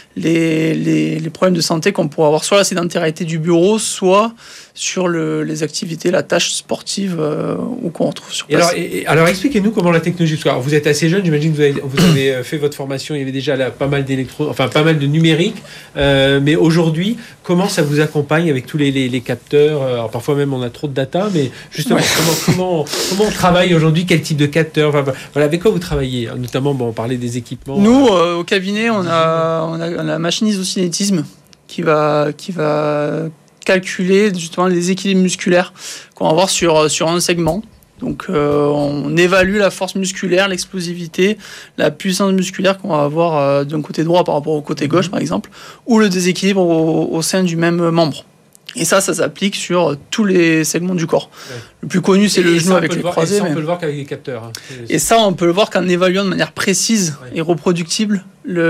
les, les, les problèmes de santé qu'on pourrait avoir soit la sédentarité du bureau, soit sur le, les activités, la tâche sportive euh, ou qu'on retrouve sur Et place. alors, et- et- alors expliquez-nous comment la technologie. Parce que, alors, vous êtes assez jeune, j'imagine que vous avez, vous avez euh, fait votre formation. Il y avait déjà là, pas mal d'électro, enfin pas mal de numérique. Euh, mais aujourd'hui, comment ça vous accompagne avec tous les, les, les capteurs euh, Alors parfois même on a trop de data, mais justement Ouais. comment, comment comment on travaille aujourd'hui Quel type de capteurs Enfin, voilà, avec quoi vous travaillez Notamment, bon, on parlait des équipements. Nous, euh, au cabinet, on a, on a la machine isocinétisme qui va, qui va calculer justement les équilibres musculaires qu'on va avoir sur, sur un segment. Donc, euh, on évalue la force musculaire, l'explosivité, la puissance musculaire qu'on va avoir euh, d'un côté droit par rapport au côté gauche, par exemple, ou le déséquilibre au, au sein du même membre. Et ça, ça s'applique sur tous les segments du corps. Ouais. Le plus connu, c'est Et le ça, genou on avec peut les le voir- croisés. Et ça, on mais- peut le voir qu'avec les capteurs. hein. C'est- Et ça, on peut le voir qu'en évaluant de manière précise Ouais. et reproductible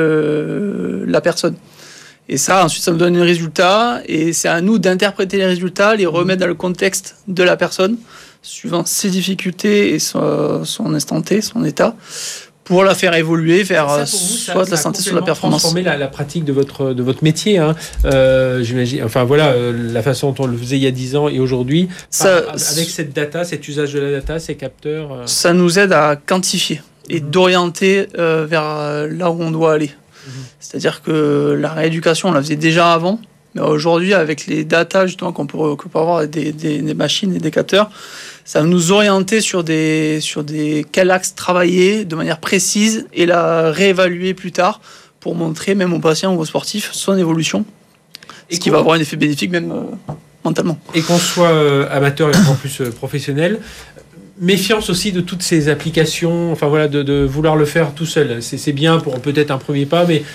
le, la personne. Et ça, ensuite, ça nous donne un résultat. Et c'est à nous d'interpréter les résultats, les remettre dans le contexte de la personne, suivant ses difficultés et son, son instant T, son état, pour la faire évoluer vers Ça, pour vous, ça- soit de la ça a santé, soit de la complètement performance. transformé la, la pratique de votre, de votre métier. Hein. Euh, j'imagine, enfin voilà, euh, la façon dont on le faisait il y a dix ans et aujourd'hui, Ça- par- avec cette data, cet usage de la data, ces capteurs. euh, Ça nous aide à quantifier et d'orienter euh, vers euh, là où on doit aller. C'est-à-dire que la rééducation, on la faisait déjà avant, mais aujourd'hui, avec les datas justement qu'on peut, qu'on peut avoir des, des, des machines et des capteurs, ça va nous orienter sur des, sur des quel axe travailler de manière précise et la réévaluer plus tard pour montrer même aux patients ou aux sportifs son évolution, Et ce qui va comment- avoir un effet bénéfique même euh, mentalement. Et qu'on soit euh, amateur et encore plus euh, professionnel, méfiance aussi de toutes ces applications, enfin voilà, de, de vouloir le faire tout seul. C'est, c'est bien pour peut-être un premier pas, mais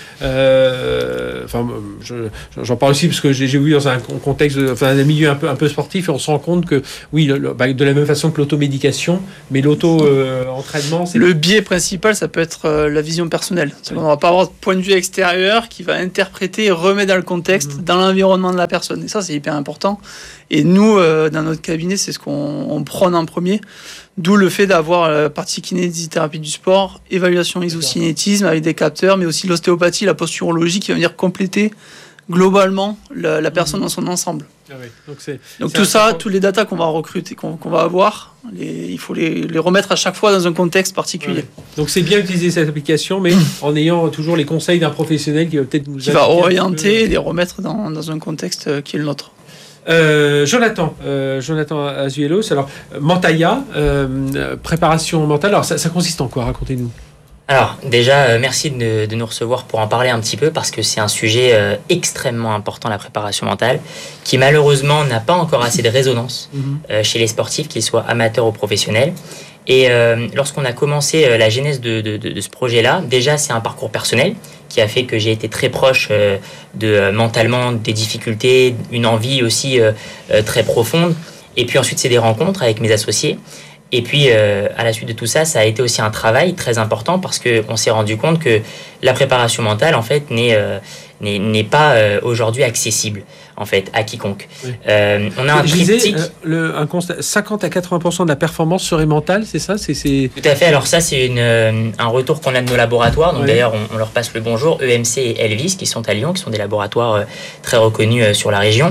euh, enfin, je, j'en parle aussi parce que j'ai, j'ai vu dans un contexte, de, enfin, un milieu un peu, un peu sportif, et on se rend compte que oui, le, le, bah, de la même façon que l'automédication, mais l'auto-entraînement, euh, c'est... Le biais principal, ça peut être euh, la vision personnelle. C'est qu'on ne va pas avoir de point de vue extérieur qui va interpréter et remettre dans le contexte, mmh. dans l'environnement de la personne. Et ça, c'est hyper important. Et nous, euh, dans notre cabinet, c'est ce qu'on on prône en premier. D'où le fait d'avoir la partie kinésithérapie du sport, évaluation isocinétisme avec des capteurs, mais aussi l'ostéopathie, la posturologie qui va venir compléter globalement la, la personne dans son ensemble. Ah oui. Donc, c'est, Donc c'est tout ça, important. tous les datas qu'on va recruter, qu'on, qu'on va avoir, les, il faut les, les remettre à chaque fois dans un contexte particulier. Ouais. Donc c'est bien utiliser cette application, mais en ayant toujours les conseils d'un professionnel qui va peut-être nous qui va orienter et les remettre dans, dans un contexte qui est le nôtre. Euh, Jonathan, euh, Jonathan Azuelos, alors Mentaya, euh, préparation mentale, alors ça, ça consiste en quoi? Racontez-nous. Alors déjà, euh, merci de, de nous recevoir pour en parler un petit peu, parce que c'est un sujet euh, extrêmement important, la préparation mentale, qui malheureusement n'a pas encore assez de résonance mm-hmm. euh, chez les sportifs, qu'ils soient amateurs ou professionnels. Et euh, lorsqu'on a commencé euh, la genèse de, de, de, de ce projet-là, déjà c'est un parcours personnel qui a fait que j'ai été très proche euh, de euh, mentalement des difficultés, une envie aussi euh, euh, très profonde. Et puis ensuite c'est des rencontres avec mes associés. Et puis euh, à la suite de tout ça, ça a été aussi un travail très important, parce qu'on s'est rendu compte que la préparation mentale en fait n'est, euh, n'est, n'est pas euh, aujourd'hui accessible en fait à quiconque. Oui. Euh, on a un Je disais, triptyque. Euh, le, un constat, cinquante à quatre-vingts pour cent de la performance serait mentale, c'est ça, c'est, c'est... Tout à fait. Alors ça, c'est une, euh, un retour qu'on a de nos laboratoires. Donc oui. D'ailleurs, on, on leur passe le bonjour. E M C et Elvis, qui sont à Lyon, qui sont des laboratoires euh, très reconnus euh, sur la région.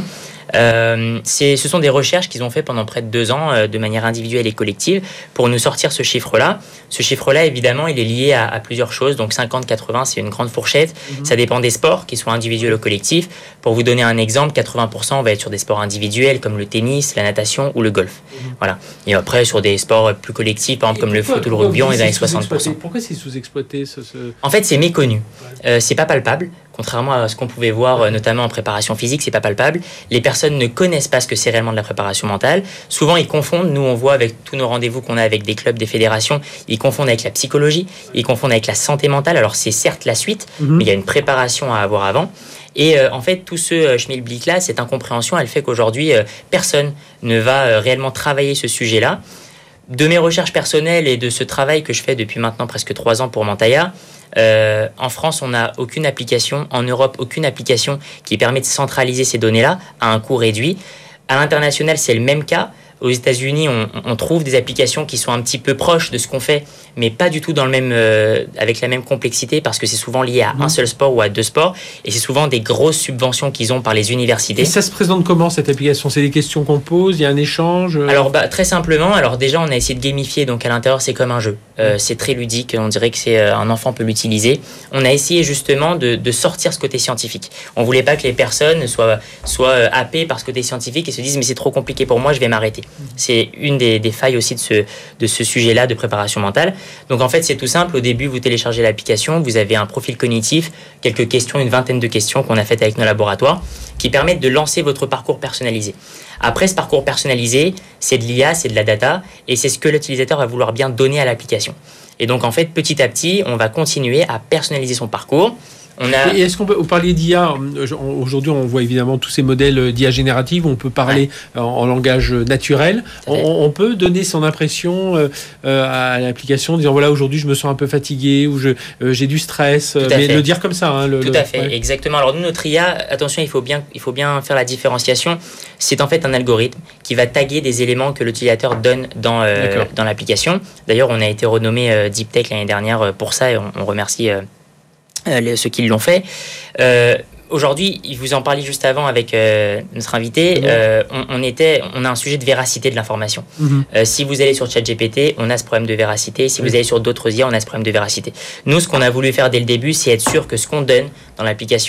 Euh, c'est, ce sont des recherches qu'ils ont fait pendant près de deux ans euh, de manière individuelle et collective pour nous sortir ce chiffre-là. Ce chiffre-là, évidemment, il est lié à, à plusieurs choses. Donc cinquante à quatre-vingts, c'est une grande fourchette. Mm-hmm. Ça dépend des sports, qu'ils soient individuels ou collectifs. Pour vous donner un exemple, quatre-vingts pour cent va être sur des sports individuels comme le tennis, la natation ou le golf. Mm-hmm. Voilà. Et après, sur des sports plus collectifs, par exemple, comme pourquoi, le foot ou le rugby, on est dans les soixante pour cent. Pourquoi c'est sous-exploité ce, ce... En fait, c'est méconnu. Ouais. Euh, c'est pas palpable. Contrairement à ce qu'on pouvait voir, notamment en préparation physique, c'est pas palpable. Les personnes ne connaissent pas ce que c'est réellement de la préparation mentale. Souvent, ils confondent. Nous, on voit avec tous nos rendez-vous qu'on a avec des clubs, des fédérations, ils confondent avec la psychologie, ils confondent avec la santé mentale. Alors, c'est certes la suite, mm-hmm. mais il y a une préparation à avoir avant. Et euh, en fait, tout ce euh, schmilblick-là, cette incompréhension, elle fait qu'aujourd'hui, euh, personne ne va euh, réellement travailler ce sujet-là. De mes recherches personnelles et de ce travail que je fais depuis maintenant presque trois ans pour Mentaya, Euh, en France, on n'a aucune application. En Europe, aucune application qui permet de centraliser ces données-là à un coût réduit. À l'international, c'est le même cas. Aux États-Unis, on, on trouve des applications qui sont un petit peu proches de ce qu'on fait, mais pas du tout dans le même, euh, avec la même complexité, parce que c'est souvent lié à un seul sport ou à deux sports, et c'est souvent des grosses subventions qu'ils ont par les universités. Et ça se présente comment, cette application? C'est des questions qu'on pose, il y a un échange? Alors, bah, très simplement, alors déjà, on a essayé de gamifier, donc à l'intérieur, c'est comme un jeu. Euh, c'est très ludique, on dirait que c'est euh, un enfant peut l'utiliser. On a essayé justement de, de sortir ce côté scientifique. On voulait pas que les personnes soient, soient euh, happées par ce côté scientifique et se disent mais c'est trop compliqué pour moi, je vais m'arrêter. C'est une des, des failles aussi de ce, de ce sujet-là de préparation mentale. Donc en fait, c'est tout simple. Au début, vous téléchargez l'application, vous avez un profil cognitif, quelques questions, une vingtaine de questions qu'on a faites avec nos laboratoires qui permettent de lancer votre parcours personnalisé. Après, ce parcours personnalisé, c'est de l'I A, c'est de la data, et c'est ce que l'utilisateur va vouloir bien donner à l'application. Et donc, en fait, petit à petit, on va continuer à personnaliser son parcours. On a... Et est-ce qu'on peut, vous parliez d'I A, aujourd'hui on voit évidemment tous ces modèles d'I A générative, on peut parler ouais. en, en langage naturel, on, on peut donner son impression euh, à l'application en disant voilà aujourd'hui je me sens un peu fatigué ou je, euh, j'ai du stress, mais fait. Le dire comme ça. Hein, le, Tout le, à fait, ouais. exactement. Alors nous notre I A, attention il faut, bien, il faut bien faire la différenciation, c'est en fait un algorithme qui va taguer des éléments que l'utilisateur donne dans, euh, dans l'application. D'ailleurs on a été renommé euh, Deep Tech l'année dernière pour ça et on, on remercie... Euh, Euh, ceux qui l'ont fait. Euh, aujourd'hui, vous en parliez juste avant avec euh, notre invité, euh, on, on, était, on a un sujet de véracité de l'information. Mm-hmm. Euh, si vous allez sur ChatGPT, on a ce problème de véracité. Si oui. vous allez sur d'autres I A, on a ce problème de véracité. Nous, ce qu'on a voulu faire dès le début, c'est être sûr que ce qu'on donne dans l'application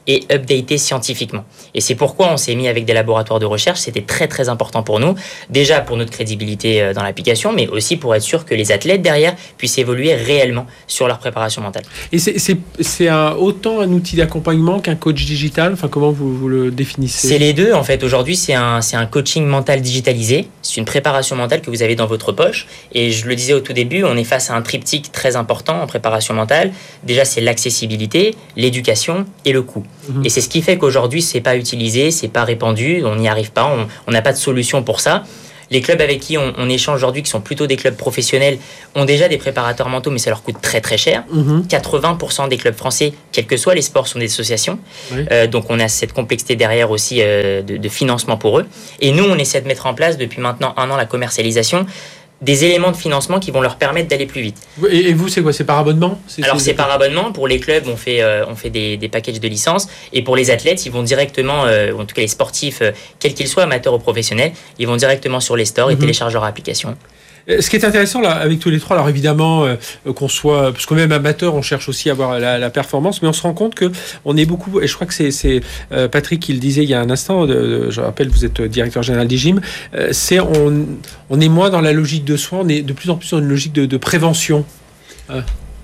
et updatée scientifiquement. Et c'est pourquoi on s'est mis avec des laboratoires de recherche. C'était très très important pour nous, déjà pour notre crédibilité dans l'application, mais aussi pour être sûr que les athlètes derrière puissent évoluer réellement sur leur préparation mentale. Et c'est, c'est, c'est un, autant un outil d'accompagnement qu'un coach digital. Enfin, comment vous, vous le définissez? C'est les deux en fait. Aujourd'hui, c'est un, c'est un coaching mental digitalisé. C'est une préparation mentale que vous avez dans votre poche. Et je le disais au tout début, on est face à un triptyque très important en préparation mentale. Déjà, c'est l'accessibilité, l'éducation et le coût. Mmh. Et c'est ce qui fait qu'aujourd'hui, c'est pas utilisé, c'est pas répandu, on n'y arrive pas, on n'a pas de solution pour ça. Les clubs avec qui on, on échange aujourd'hui, qui sont plutôt des clubs professionnels, ont déjà des préparateurs mentaux, mais ça leur coûte très très cher. Mmh. quatre-vingts pour cent des clubs français, quels que soient les sports, sont des associations. Oui. Euh, donc on a cette complexité derrière aussi euh, de, de financement pour eux. Et nous, on essaie de mettre en place depuis maintenant un an la commercialisation des éléments de financement qui vont leur permettre d'aller plus vite. Et, et vous, c'est quoi? C'est par abonnement? c'est, Alors, c'est, c'est par abonnement. Pour les clubs, on fait, euh, on fait des, des packages de licence. Et pour les athlètes, ils vont directement, euh, en tout cas les sportifs, euh, quels qu'ils soient, amateurs ou professionnels, ils vont directement sur les stores et mmh. téléchargent leur application. Ce qui est intéressant là, avec tous les trois, alors évidemment euh, qu'on soit, parce que même amateur, on cherche aussi à avoir la, la performance, mais on se rend compte que on est beaucoup, et je crois que c'est, c'est euh, Patrick qui le disait il y a un instant, de, de, je rappelle, vous êtes directeur général des gyms, euh, c'est on, on est moins dans la logique de soins, on est de plus en plus dans une logique de, de prévention. Euh.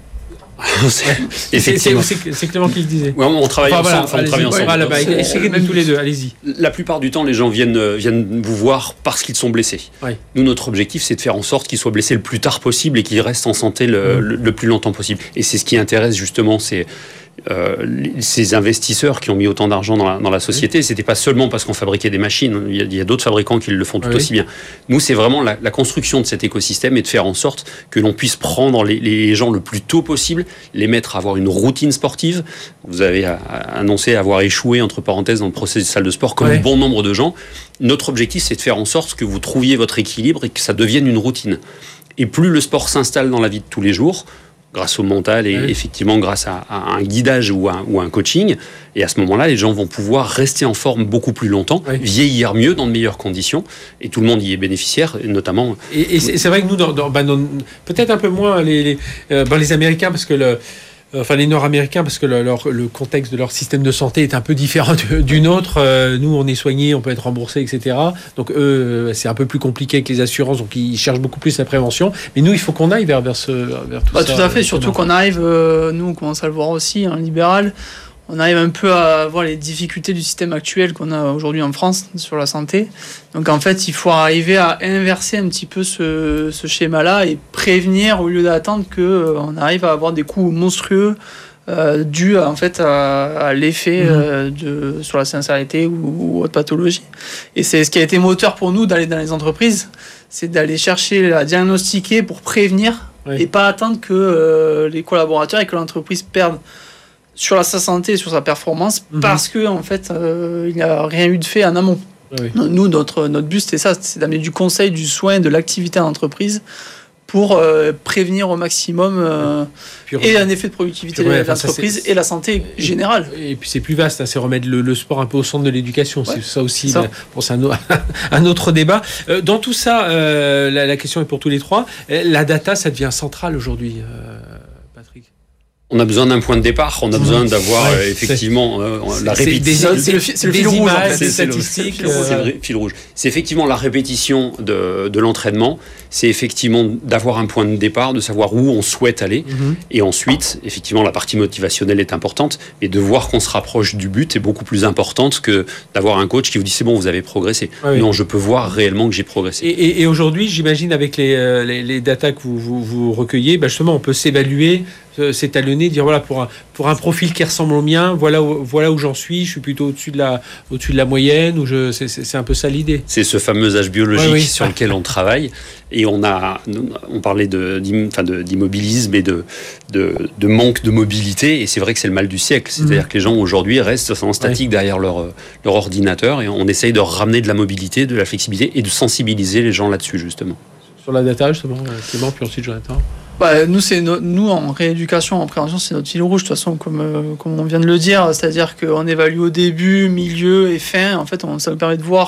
c'est, c'est, c'est, c'est, c'est Clément qui le disait. Ouais, on travaille enfin, ensemble. Voilà, on travaille ensemble. Voilà, bah, expliquez-nous tous les deux, allez-y. La plupart du temps, les gens viennent, viennent vous voir parce qu'ils sont blessés. Oui. Nous, notre objectif, c'est de faire en sorte qu'ils soient blessés le plus tard possible et qu'ils restent en santé le, mmh. le, le plus longtemps possible. Et c'est ce qui intéresse justement, c'est Euh, ces investisseurs qui ont mis autant d'argent dans la, dans la société. Oui. C'était pas seulement parce qu'on fabriquait des machines, il y a, il y a d'autres fabricants qui le font tout oui. aussi bien. Nous, c'est vraiment la, la construction de cet écosystème et de faire en sorte que l'on puisse prendre les, les gens le plus tôt possible, les mettre à avoir une routine sportive. Vous avez à, à annoncé avoir échoué, entre parenthèses, dans le processus de salle de sport, comme oui. bon nombre de gens. Notre objectif, c'est de faire en sorte que vous trouviez votre équilibre et que ça devienne une routine. Et plus le sport s'installe dans la vie de tous les jours, grâce au mental et oui. effectivement grâce à, à un guidage ou à, ou à un coaching. Et à ce moment-là, les gens vont pouvoir rester en forme beaucoup plus longtemps, oui. vieillir mieux dans de meilleures conditions. Et tout le monde y est bénéficiaire, et notamment... Et, et c'est, c'est vrai que nous, dans, dans, bah, dans, peut-être un peu moins les, les, euh, bah, les Américains, parce que... Le, Enfin, les Nord-Américains, parce que le, leur, le contexte de leur système de santé est un peu différent de, du nôtre. Euh, nous, on est soignés, on peut être remboursé, et cetera. Donc, eux, c'est un peu plus compliqué avec les assurances, donc ils cherchent beaucoup plus la prévention. Mais nous, il faut qu'on aille vers, vers, ce, vers tout bah, ça. Tout à fait, surtout qu'on arrive, euh, nous, on commence à le voir aussi, un hein, libéral, on arrive un peu à voir les difficultés du système actuel qu'on a aujourd'hui en France sur la santé. Donc en fait, il faut arriver à inverser un petit peu ce, ce schéma-là et prévenir au lieu d'attendre qu'on euh, arrive à avoir des coûts monstrueux euh, dus à, en fait, à, à l'effet mmh. euh, de, sur la sincérité ou, ou autre pathologie. Et c'est ce qui a été moteur pour nous d'aller dans les entreprises, c'est d'aller chercher à diagnostiquer pour prévenir oui. et pas attendre que euh, les collaborateurs et que l'entreprise perdent sur la, sa santé et sur sa performance mmh. parce que en fait euh, il n'y a rien eu de fait en amont. Oui. Nous notre notre but c'est ça, c'est d'amener du conseil, du soin, de l'activité en entreprise pour euh, prévenir au maximum euh, puis, et un effet de productivité puis, ouais, de l'entreprise enfin, et la santé générale. Et puis c'est plus vaste, hein, c'est remettre le, le sport un peu au centre de l'éducation. Ouais, c'est ça aussi. C'est, ça. Ben, bon, c'est un, un autre débat. Euh, dans tout ça, euh, la, la question est pour tous les trois. La data, ça devient central aujourd'hui, euh, Patrick. On a besoin d'un point de départ, on a besoin d'avoir ouais, euh, effectivement euh, la répétition. C'est, c'est, c'est, c'est le fil rouge, en fait. C'est, c'est, statistiques, c'est, le, c'est le fil rouge. C'est effectivement la répétition de, de l'entraînement, c'est effectivement d'avoir un point de départ, de savoir où on souhaite aller. Mm-hmm. Et ensuite, effectivement, la partie motivationnelle est importante, mais de voir qu'on se rapproche du but est beaucoup plus importante que d'avoir un coach qui vous dit c'est bon, vous avez progressé. Ah oui. Non, je peux voir réellement que j'ai progressé. Et, et, et aujourd'hui, j'imagine, avec les, euh, les, les datas que vous, vous, vous recueillez, bah justement, on peut s'évaluer, s'étalonner, dire voilà, pour un, pour un profil qui ressemble au mien, voilà où, voilà où j'en suis, je suis plutôt au-dessus de la, au-dessus de la moyenne, ou je, c'est, c'est, c'est un peu ça l'idée. C'est ce fameux âge biologique oui, oui. sur lequel on travaille, et on a, on parlait de, enfin de, d'immobilisme et de, de, de manque de mobilité, et c'est vrai que c'est le mal du siècle, c'est-à-dire mmh. que les gens aujourd'hui restent en statique oui. derrière leur, leur ordinateur, et on essaye de ramener de la mobilité, de la flexibilité, et de sensibiliser les gens là-dessus, justement. Sur la data, justement, Clément, puis ensuite Jonathan. Bah, nous, c'est no- nous, en rééducation, en prévention, c'est notre fil rouge, de toute façon, comme, euh, comme on vient de le dire. C'est-à-dire qu'on évalue au début, milieu et fin. En fait, on, ça nous permet de voir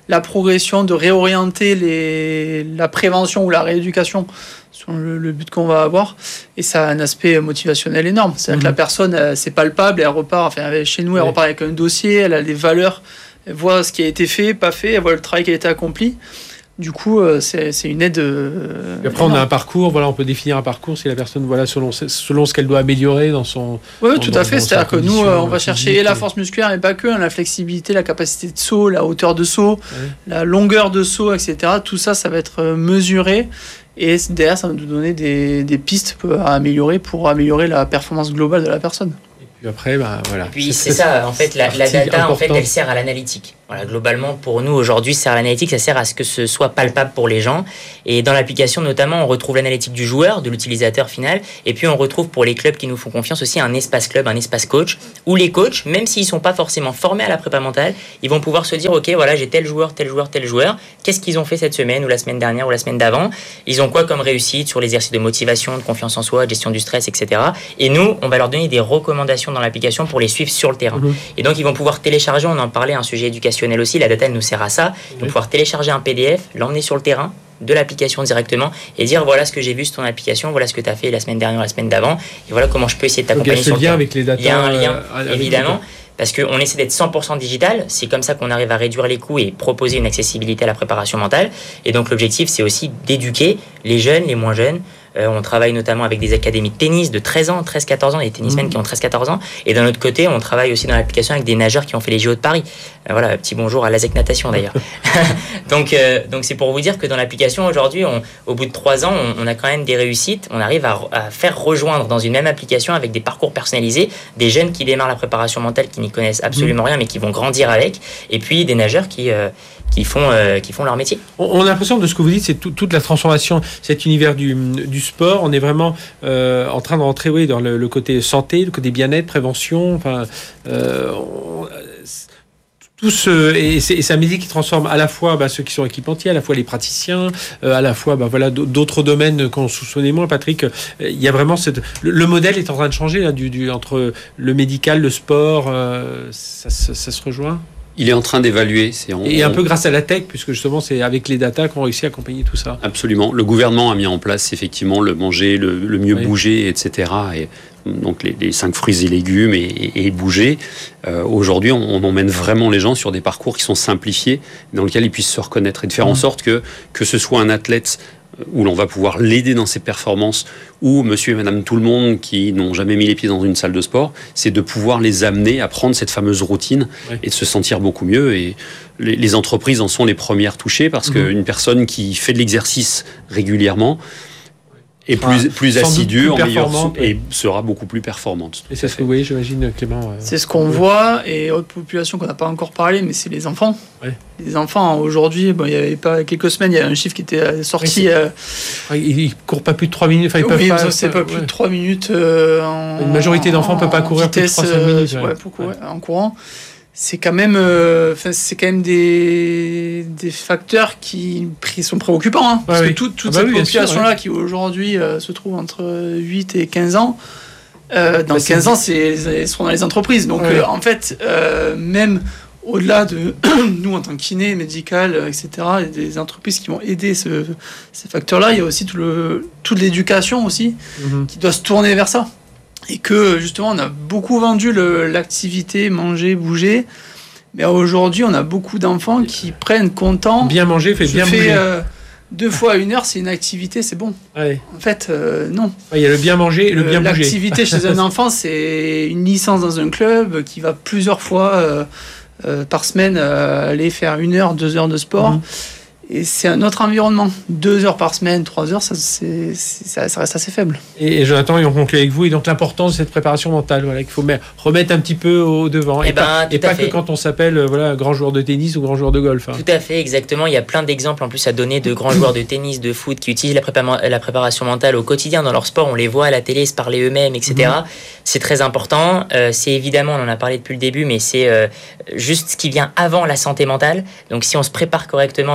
la progression, de réorienter les, la prévention ou la rééducation sur le, le but qu'on va avoir. Et ça a un aspect motivationnel énorme. C'est-à-dire mmh. que la personne, elle, c'est palpable, elle repart, enfin, chez nous, elle ouais. repart avec un dossier, elle a des valeurs, elle voit ce qui a été fait, pas fait, elle voit le travail qui a été accompli. Du coup, c'est, c'est une aide. Euh, et après, on a un parcours. Voilà, on peut définir un parcours si la personne, voilà, selon selon ce qu'elle doit améliorer dans son. Oui, dans, tout à fait. C'est-à-dire que nous, euh, on va chercher et la force musculaire, mais pas que, hein, la flexibilité, la capacité de saut, la hauteur de saut, ouais. la longueur de saut, et cetera. Tout ça, ça va être mesuré. Et derrière, ça va nous donner des, des pistes à améliorer pour améliorer la performance globale de la personne. Et puis après, bah, voilà. Et puis c'est ça, en fait, la, la data, importante. en fait, elle sert à l'analytique. Voilà, globalement, pour nous, aujourd'hui, ça sert à l'analytique, ça sert à ce que ce soit palpable pour les gens. Et dans l'application, notamment, on retrouve l'analytique du joueur, de l'utilisateur final. Et puis, on retrouve pour les clubs qui nous font confiance aussi un espace club, un espace coach, où les coachs, même s'ils ne sont pas forcément formés à la prépa mentale, ils vont pouvoir se dire, OK, voilà, j'ai tel joueur, tel joueur, tel joueur. Qu'est-ce qu'ils ont fait cette semaine ou la semaine dernière ou la semaine d'avant? Ils ont quoi comme réussite sur l'exercice de motivation, de confiance en soi, de gestion du stress, et cetera. Et nous, on va leur donner des recommandations dans l'application pour les suivre sur le terrain. Mmh. Et donc, ils vont pouvoir télécharger, on en parlait, un sujet éducationnel aussi, la data, elle nous sert à ça. Ils vont pouvoir télécharger un P D F, l'emmener sur le terrain de l'application directement et dire voilà ce que j'ai vu sur ton application, voilà ce que tu as fait la semaine dernière, la semaine d'avant, et voilà comment je peux essayer de t'accompagner sur le terrain. Avec les data, il y a un lien, euh, évidemment, parce qu'on essaie d'être cent pour cent digital. C'est comme ça qu'on arrive à réduire les coûts et proposer une accessibilité à la préparation mentale. Et donc, l'objectif, c'est aussi d'éduquer les jeunes, les moins jeunes. Euh, on travaille notamment avec des académies de tennis de treize ans, treize quatorze ans, des tennismen mmh. qui ont treize quatorze ans. Et d'un autre côté, on travaille aussi dans l'application avec des nageurs qui ont fait les J O de Paris. Euh, voilà, petit bonjour à l'Azec Natation d'ailleurs. donc, euh, donc c'est pour vous dire que dans l'application aujourd'hui, on, au bout de trois ans, on, on a quand même des réussites. On arrive à, à faire rejoindre dans une même application avec des parcours personnalisés des jeunes qui démarrent la préparation mentale, qui n'y connaissent absolument mmh. rien, mais qui vont grandir avec. Et puis des nageurs qui... Euh, qui font, euh, qui font leur métier. On a l'impression de ce que vous dites, c'est tout, toute la transformation, cet univers du, du sport. On est vraiment euh, en train de rentrer oui, dans le, le côté santé, le côté bien-être, prévention. Enfin, euh, on, tout ce, et c'est, et c'est un métier qui transforme à la fois bah, ceux qui sont équipementiers, à la fois les praticiens, euh, à la fois bah, voilà, d'autres domaines qu'on soupçonnait moins. Patrick, euh, il y a vraiment cette, le, le modèle est en train de changer là, du, du, entre le médical, le sport, euh, ça, ça, ça se rejoint. Il est en train d'évaluer. C'est en, et un peu grâce à la tech, puisque justement, c'est avec les data qu'on réussit à accompagner tout ça. Absolument. Le gouvernement a mis en place, effectivement, le manger, le, le mieux oui. bouger, et cetera. Et donc, les, les cinq fruits et légumes et, et, et bouger. Euh, aujourd'hui, on, on emmène vraiment les gens sur des parcours qui sont simplifiés, dans lesquels ils puissent se reconnaître et de faire mmh. en sorte que, que ce soit un athlète où l'on va pouvoir l'aider dans ses performances, ou monsieur et madame tout le monde qui n'ont jamais mis les pieds dans une salle de sport, c'est de pouvoir les amener à prendre cette fameuse routine oui. et de se sentir beaucoup mieux. Et les, les entreprises en sont les premières touchées, parce mmh. qu'une personne qui fait de l'exercice régulièrement est plus, plus assidue, en meilleure soupe, et sera beaucoup plus performante. Et c'est ce que vous voyez, j'imagine, Clément. Euh... C'est ce qu'on voit, et autre population qu'on n'a pas encore parlé, mais c'est les enfants. Ouais. Les enfants, aujourd'hui, bon, il y avait pas quelques semaines, il y a un chiffre qui était sorti. Oui, euh... Ils ne courent pas plus de trois minutes. Enfin, ils oui, peuvent pas, c'est pas, pas plus ouais. de trois minutes. Euh, en, Une majorité d'enfants ne peut pas courir vitesse, plus de trois minutes. Euh, ouais, pour courir, ouais. En courant. C'est quand même, euh, c'est quand même des, des facteurs qui sont préoccupants. Hein, parce ouais, que toute, toute ah bah cette oui, population-là ouais. qui aujourd'hui euh, se trouve entre huit et quinze ans, euh, dans bah, quinze ans, c'est, ils seront dans les entreprises. Donc ouais. euh, en fait, euh, même au-delà de nous en tant que kiné, médical, et cetera, et des entreprises qui vont aider ce, ces facteurs-là, il y a aussi tout le, toute l'éducation aussi mm-hmm. qui doit se tourner vers ça. Et que justement, on a beaucoup vendu le, l'activité manger, bouger. Mais aujourd'hui, on a beaucoup d'enfants qui prennent content. Bien manger, fait bien fait, bouger. Euh, deux fois à une heure, c'est une activité, c'est bon. Ouais. En fait, euh, non. Il y a le bien manger et le, le bien bouger. L'activité chez un enfant, c'est une licence dans un club qui va plusieurs fois euh, euh, par semaine euh, aller faire une heure, deux heures de sport. Mmh. Et c'est un autre environnement. Deux heures par semaine, trois heures, ça, c'est, c'est, ça, ça reste assez faible. Et, et Jonathan, on conclut avec vous. Et donc l'importance de cette préparation mentale, voilà, qu'il faut mettre, remettre un petit peu au devant. Et, et ben, pas, et pas que quand on s'appelle voilà, grand joueur de tennis ou grand joueur de golf. Hein. Tout à fait, exactement. Il y a plein d'exemples en plus à donner de grands joueurs de tennis, de foot qui utilisent la, prépa- la préparation mentale au quotidien dans leur sport. On les voit à la télé se parler eux-mêmes, et cetera. Mmh. C'est très important. Euh, c'est évidemment, on en a parlé depuis le début, mais c'est euh, juste ce qui vient avant la santé mentale. Donc si on se prépare correctement, notre santé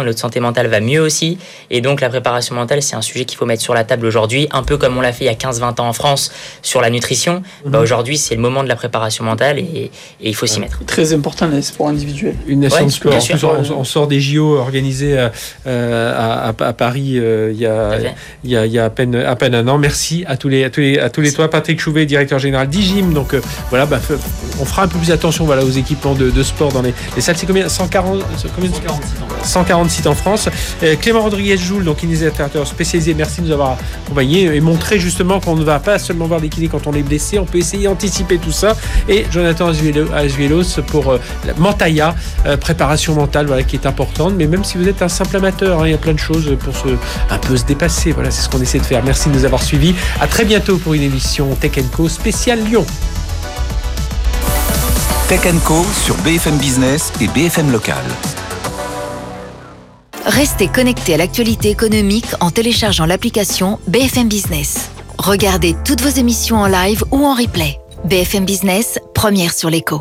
mentale va mieux aussi. Et donc la préparation mentale, c'est un sujet qu'il faut mettre sur la table aujourd'hui, un peu comme on l'a fait il y a quinze vingt ans en France sur la nutrition. Mmh. Bah, aujourd'hui, c'est le moment de la préparation mentale et, et il faut s'y mettre. Très important, les sports individuels. Une nation ouais, de sport. En plus, on, on sort des J O organisés à, à, à, à Paris euh, il, y a, il, y a, il y a à peine, à peine un an. Merci à tous les, à tous les, à tous les toi, Patrick Chouvet, directeur général d'I-Gym. Donc euh, voilà, bah, on fera un peu plus attention voilà, aux équipements de, de sport dans les, les salles. C'est combien cent quarante, combien cent quarante sites en France. Euh, Clément Rodriguez-Joule, donc initiateur spécialisé, merci de nous avoir accompagnés et montré justement qu'on ne va pas seulement voir des kinés quand on est blessé, on peut essayer d'anticiper tout ça. Et Jonathan Azuelos pour euh, la Mentaya, euh, préparation mentale voilà, qui est importante, mais même si vous êtes un simple amateur, hein, il y a plein de choses pour se, un peu se dépasser. Voilà, c'est ce qu'on essaie de faire. Merci de nous avoir suivis. À très bientôt pour une émission Tech and Co spéciale Lyon. Tech and Co sur B F M Business et B F M Local. Restez connectés à l'actualité économique en téléchargeant l'application B F M Business. Regardez toutes vos émissions en live ou en replay. B F M Business, première sur l'écho.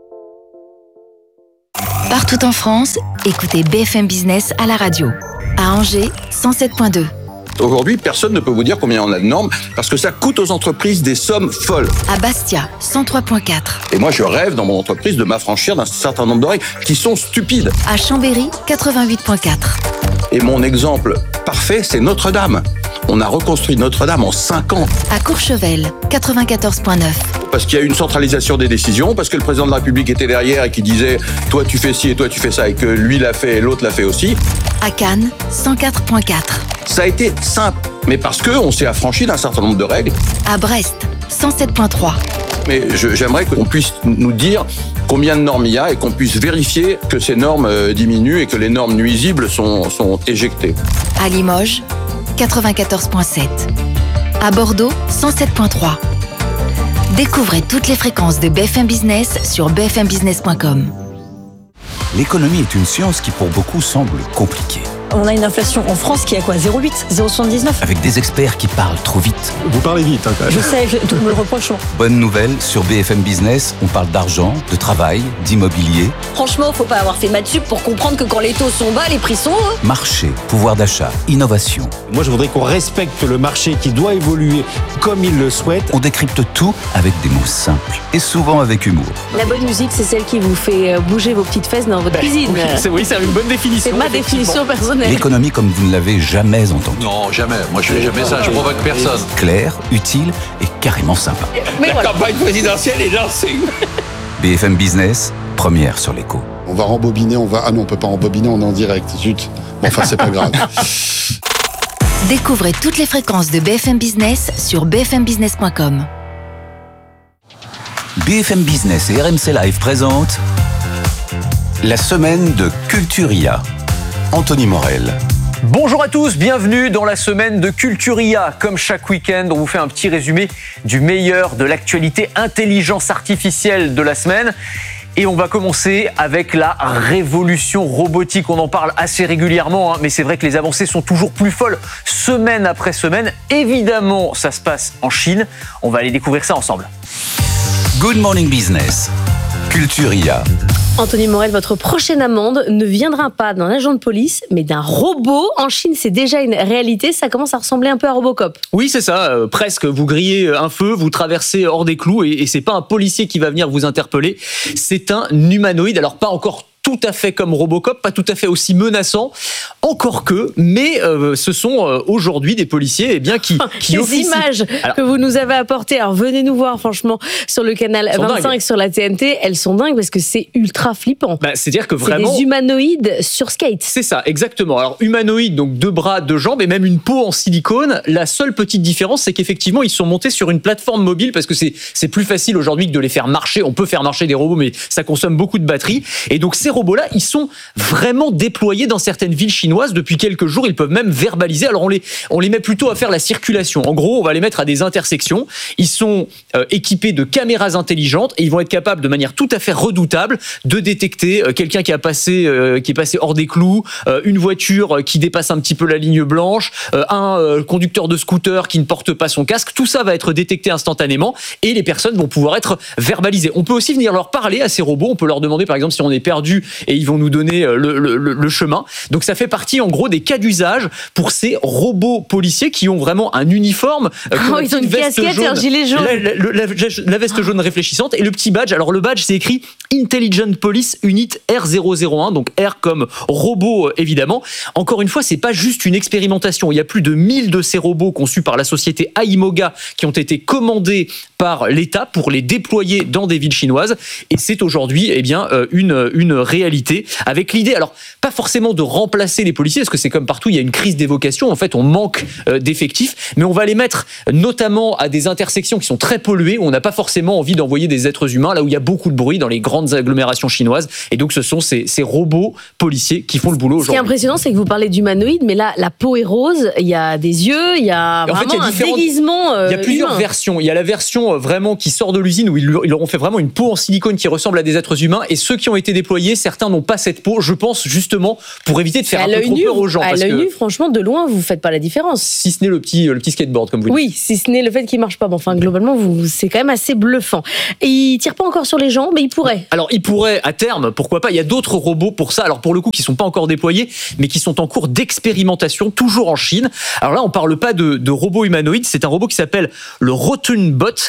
Partout en France, écoutez B F M Business à la radio. À Angers, cent sept virgule deux. Aujourd'hui, personne ne peut vous dire combien on a de normes parce que ça coûte aux entreprises des sommes folles. À Bastia, cent trois virgule quatre. Et moi, je rêve dans mon entreprise de m'affranchir d'un certain nombre de règles qui sont stupides. À Chambéry, quatre-vingt-huit virgule quatre. Et mon exemple parfait, c'est Notre-Dame. On a reconstruit Notre-Dame en cinq ans. À Courchevel, quatre-vingt-quatorze virgule neuf. Parce qu'il y a eu une centralisation des décisions, parce que le président de la République était derrière et qui disait « toi tu fais ci et toi tu fais ça » et que lui l'a fait et l'autre l'a fait aussi. À Cannes, cent quatre virgule quatre. Ça a été simple, mais parce qu'on s'est affranchi d'un certain nombre de règles. À Brest, cent sept virgule trois. Mais je, j'aimerais qu'on puisse nous dire combien de normes il y a et qu'on puisse vérifier que ces normes diminuent et que les normes nuisibles sont, sont éjectées. À Limoges, quatre-vingt-quatorze virgule sept. À Bordeaux, cent sept virgule trois. Découvrez toutes les fréquences de B F M Business sur b f m business point com. L'économie est une science qui pour beaucoup semble compliquée. On a une inflation en France qui est à quoi zéro virgule huit, zéro virgule soixante-dix-neuf. Avec des experts qui parlent trop vite. Vous parlez vite, hein, quand même. Je sais, je, tout me le reproche. Bonne nouvelle, sur B F M Business, on parle d'argent, de travail, d'immobilier. Franchement, faut pas avoir fait maths sup pour comprendre que quand les taux sont bas, les prix sont hauts. Marché, pouvoir d'achat, innovation. Moi, je voudrais qu'on respecte le marché qui doit évoluer comme il le souhaite. On décrypte tout avec des mots simples et souvent avec humour. La bonne musique, c'est celle qui vous fait bouger vos petites fesses dans votre bah, cuisine. Oui, c'est, oui, c'est une bonne définition. C'est ma définition personnelle. L'économie comme vous ne l'avez jamais entendue. Non, jamais. Moi, je fais jamais ça. Je provoque personne. Claire, utile et carrément sympa. Mais La voilà. campagne présidentielle est lancée. B F M Business, première sur l'écho. On va rembobiner, on va... Ah non, on peut pas rembobiner, on est en direct. Zut. Bon, enfin, c'est pas grave. Découvrez toutes les fréquences de B F M Business sur b f m business point com. B F M Business et R M C Live présentent la semaine de Culturia. Anthony Morel. Bonjour à tous, bienvenue dans la semaine de Culturia. Comme chaque week-end, on vous fait un petit résumé du meilleur de l'actualité intelligence artificielle de la semaine. Et on va commencer avec la révolution robotique. On en parle assez régulièrement, hein, mais c'est vrai que les avancées sont toujours plus folles semaine après semaine. Évidemment, ça se passe en Chine. On va aller découvrir ça ensemble. Good Morning Business. Culturia. Anthony Morel, votre prochaine amende ne viendra pas d'un agent de police, mais d'un robot. En Chine, c'est déjà une réalité. Ça commence à ressembler un peu à Robocop. Oui, c'est ça. Euh, presque. Vous grillez un feu, vous traversez hors des clous, et, et c'est pas un policier qui va venir vous interpeller. C'est un humanoïde. Alors, pas encore tout à fait comme Robocop, pas tout à fait aussi menaçant, encore que, mais euh, ce sont euh, aujourd'hui des policiers eh bien, qui, qui Les officient. images alors, que vous nous avez apportées, alors venez nous voir franchement sur le canal vingt-cinq, dingues. Sur la T N T, elles sont dingues parce que c'est ultra flippant. Bah, c'est-à-dire que vraiment... C'est des humanoïdes sur skate. C'est ça, exactement. Alors humanoïdes, donc deux bras, deux jambes et même une peau en silicone. La seule petite différence, c'est qu'effectivement, ils sont montés sur une plateforme mobile parce que c'est, c'est plus facile aujourd'hui que de les faire marcher. On peut faire marcher des robots, mais ça consomme beaucoup de batterie. Et donc ces robots-là, ils sont vraiment déployés dans certaines villes chinoises depuis quelques jours. Ils peuvent même verbaliser. Alors on les, on les met plutôt à faire la circulation. En gros, on va les mettre à des intersections. Ils sont euh, équipés de caméras intelligentes et ils vont être capables de manière tout à fait redoutable de détecter euh, quelqu'un qui a passé, euh, qui est passé hors des clous, euh, une voiture qui dépasse un petit peu la ligne blanche, euh, un euh, conducteur de scooter qui ne porte pas son casque. Tout ça va être détecté instantanément et les personnes vont pouvoir être verbalisées. On peut aussi venir leur parler à ces robots. On peut leur demander par exemple si on est perdu et ils vont nous donner le, le, le chemin. Donc ça fait partie en gros des cas d'usage pour ces robots policiers qui ont vraiment un uniforme. Oh, ils ont une casquette et un gilet jaune. La, la, la, la veste jaune réfléchissante et le petit badge. Alors le badge, c'est écrit Intelligent Police Unit R zéro zéro un, donc R comme robot évidemment. Encore une fois, c'est pas juste une expérimentation. Il y a plus de mille de ces robots conçus par la société Aimoga qui ont été commandés par l'État pour les déployer dans des villes chinoises. Et c'est aujourd'hui eh bien, une, une réalité avec l'idée, alors pas forcément de remplacer les policiers, parce que c'est comme partout, il y a une crise des vocations. En fait, on manque d'effectifs, mais on va les mettre notamment à des intersections qui sont très polluées, où on n'a pas forcément envie d'envoyer des êtres humains, là où il y a beaucoup de bruit dans les grandes agglomérations chinoises. Et donc, ce sont ces, ces robots policiers qui font le boulot aujourd'hui. Ce qui est impressionnant, c'est que vous parlez d'humanoïde, mais là, la peau est rose, il y a des yeux, il y a vraiment en fait, il y a un déguisement euh, Il y a plusieurs humain. versions. Il y a la version vraiment qui sort de l'usine, où ils leur ont fait vraiment une peau en silicone qui ressemble à des êtres humains, et ceux qui ont été déployés, certains n'ont pas cette peau, je pense justement, pour éviter de faire à un peu trop nu, peur aux gens. À l'œil nu, franchement, de loin, vous ne faites pas la différence. Si ce n'est le petit, le petit skateboard, comme vous dites. Oui, si ce n'est le fait qu'il ne marche pas. Bon, enfin, globalement, vous, c'est quand même assez bluffant. Et il ne tire pas encore sur les gens, mais il pourrait. Alors, il pourrait, à terme, pourquoi pas. Il y a d'autres robots pour ça. Alors, pour le coup, qui ne sont pas encore déployés, mais qui sont en cours d'expérimentation, toujours en Chine. Alors là, on ne parle pas de, de robots humanoïdes. C'est un robot qui s'appelle le Rotunbot.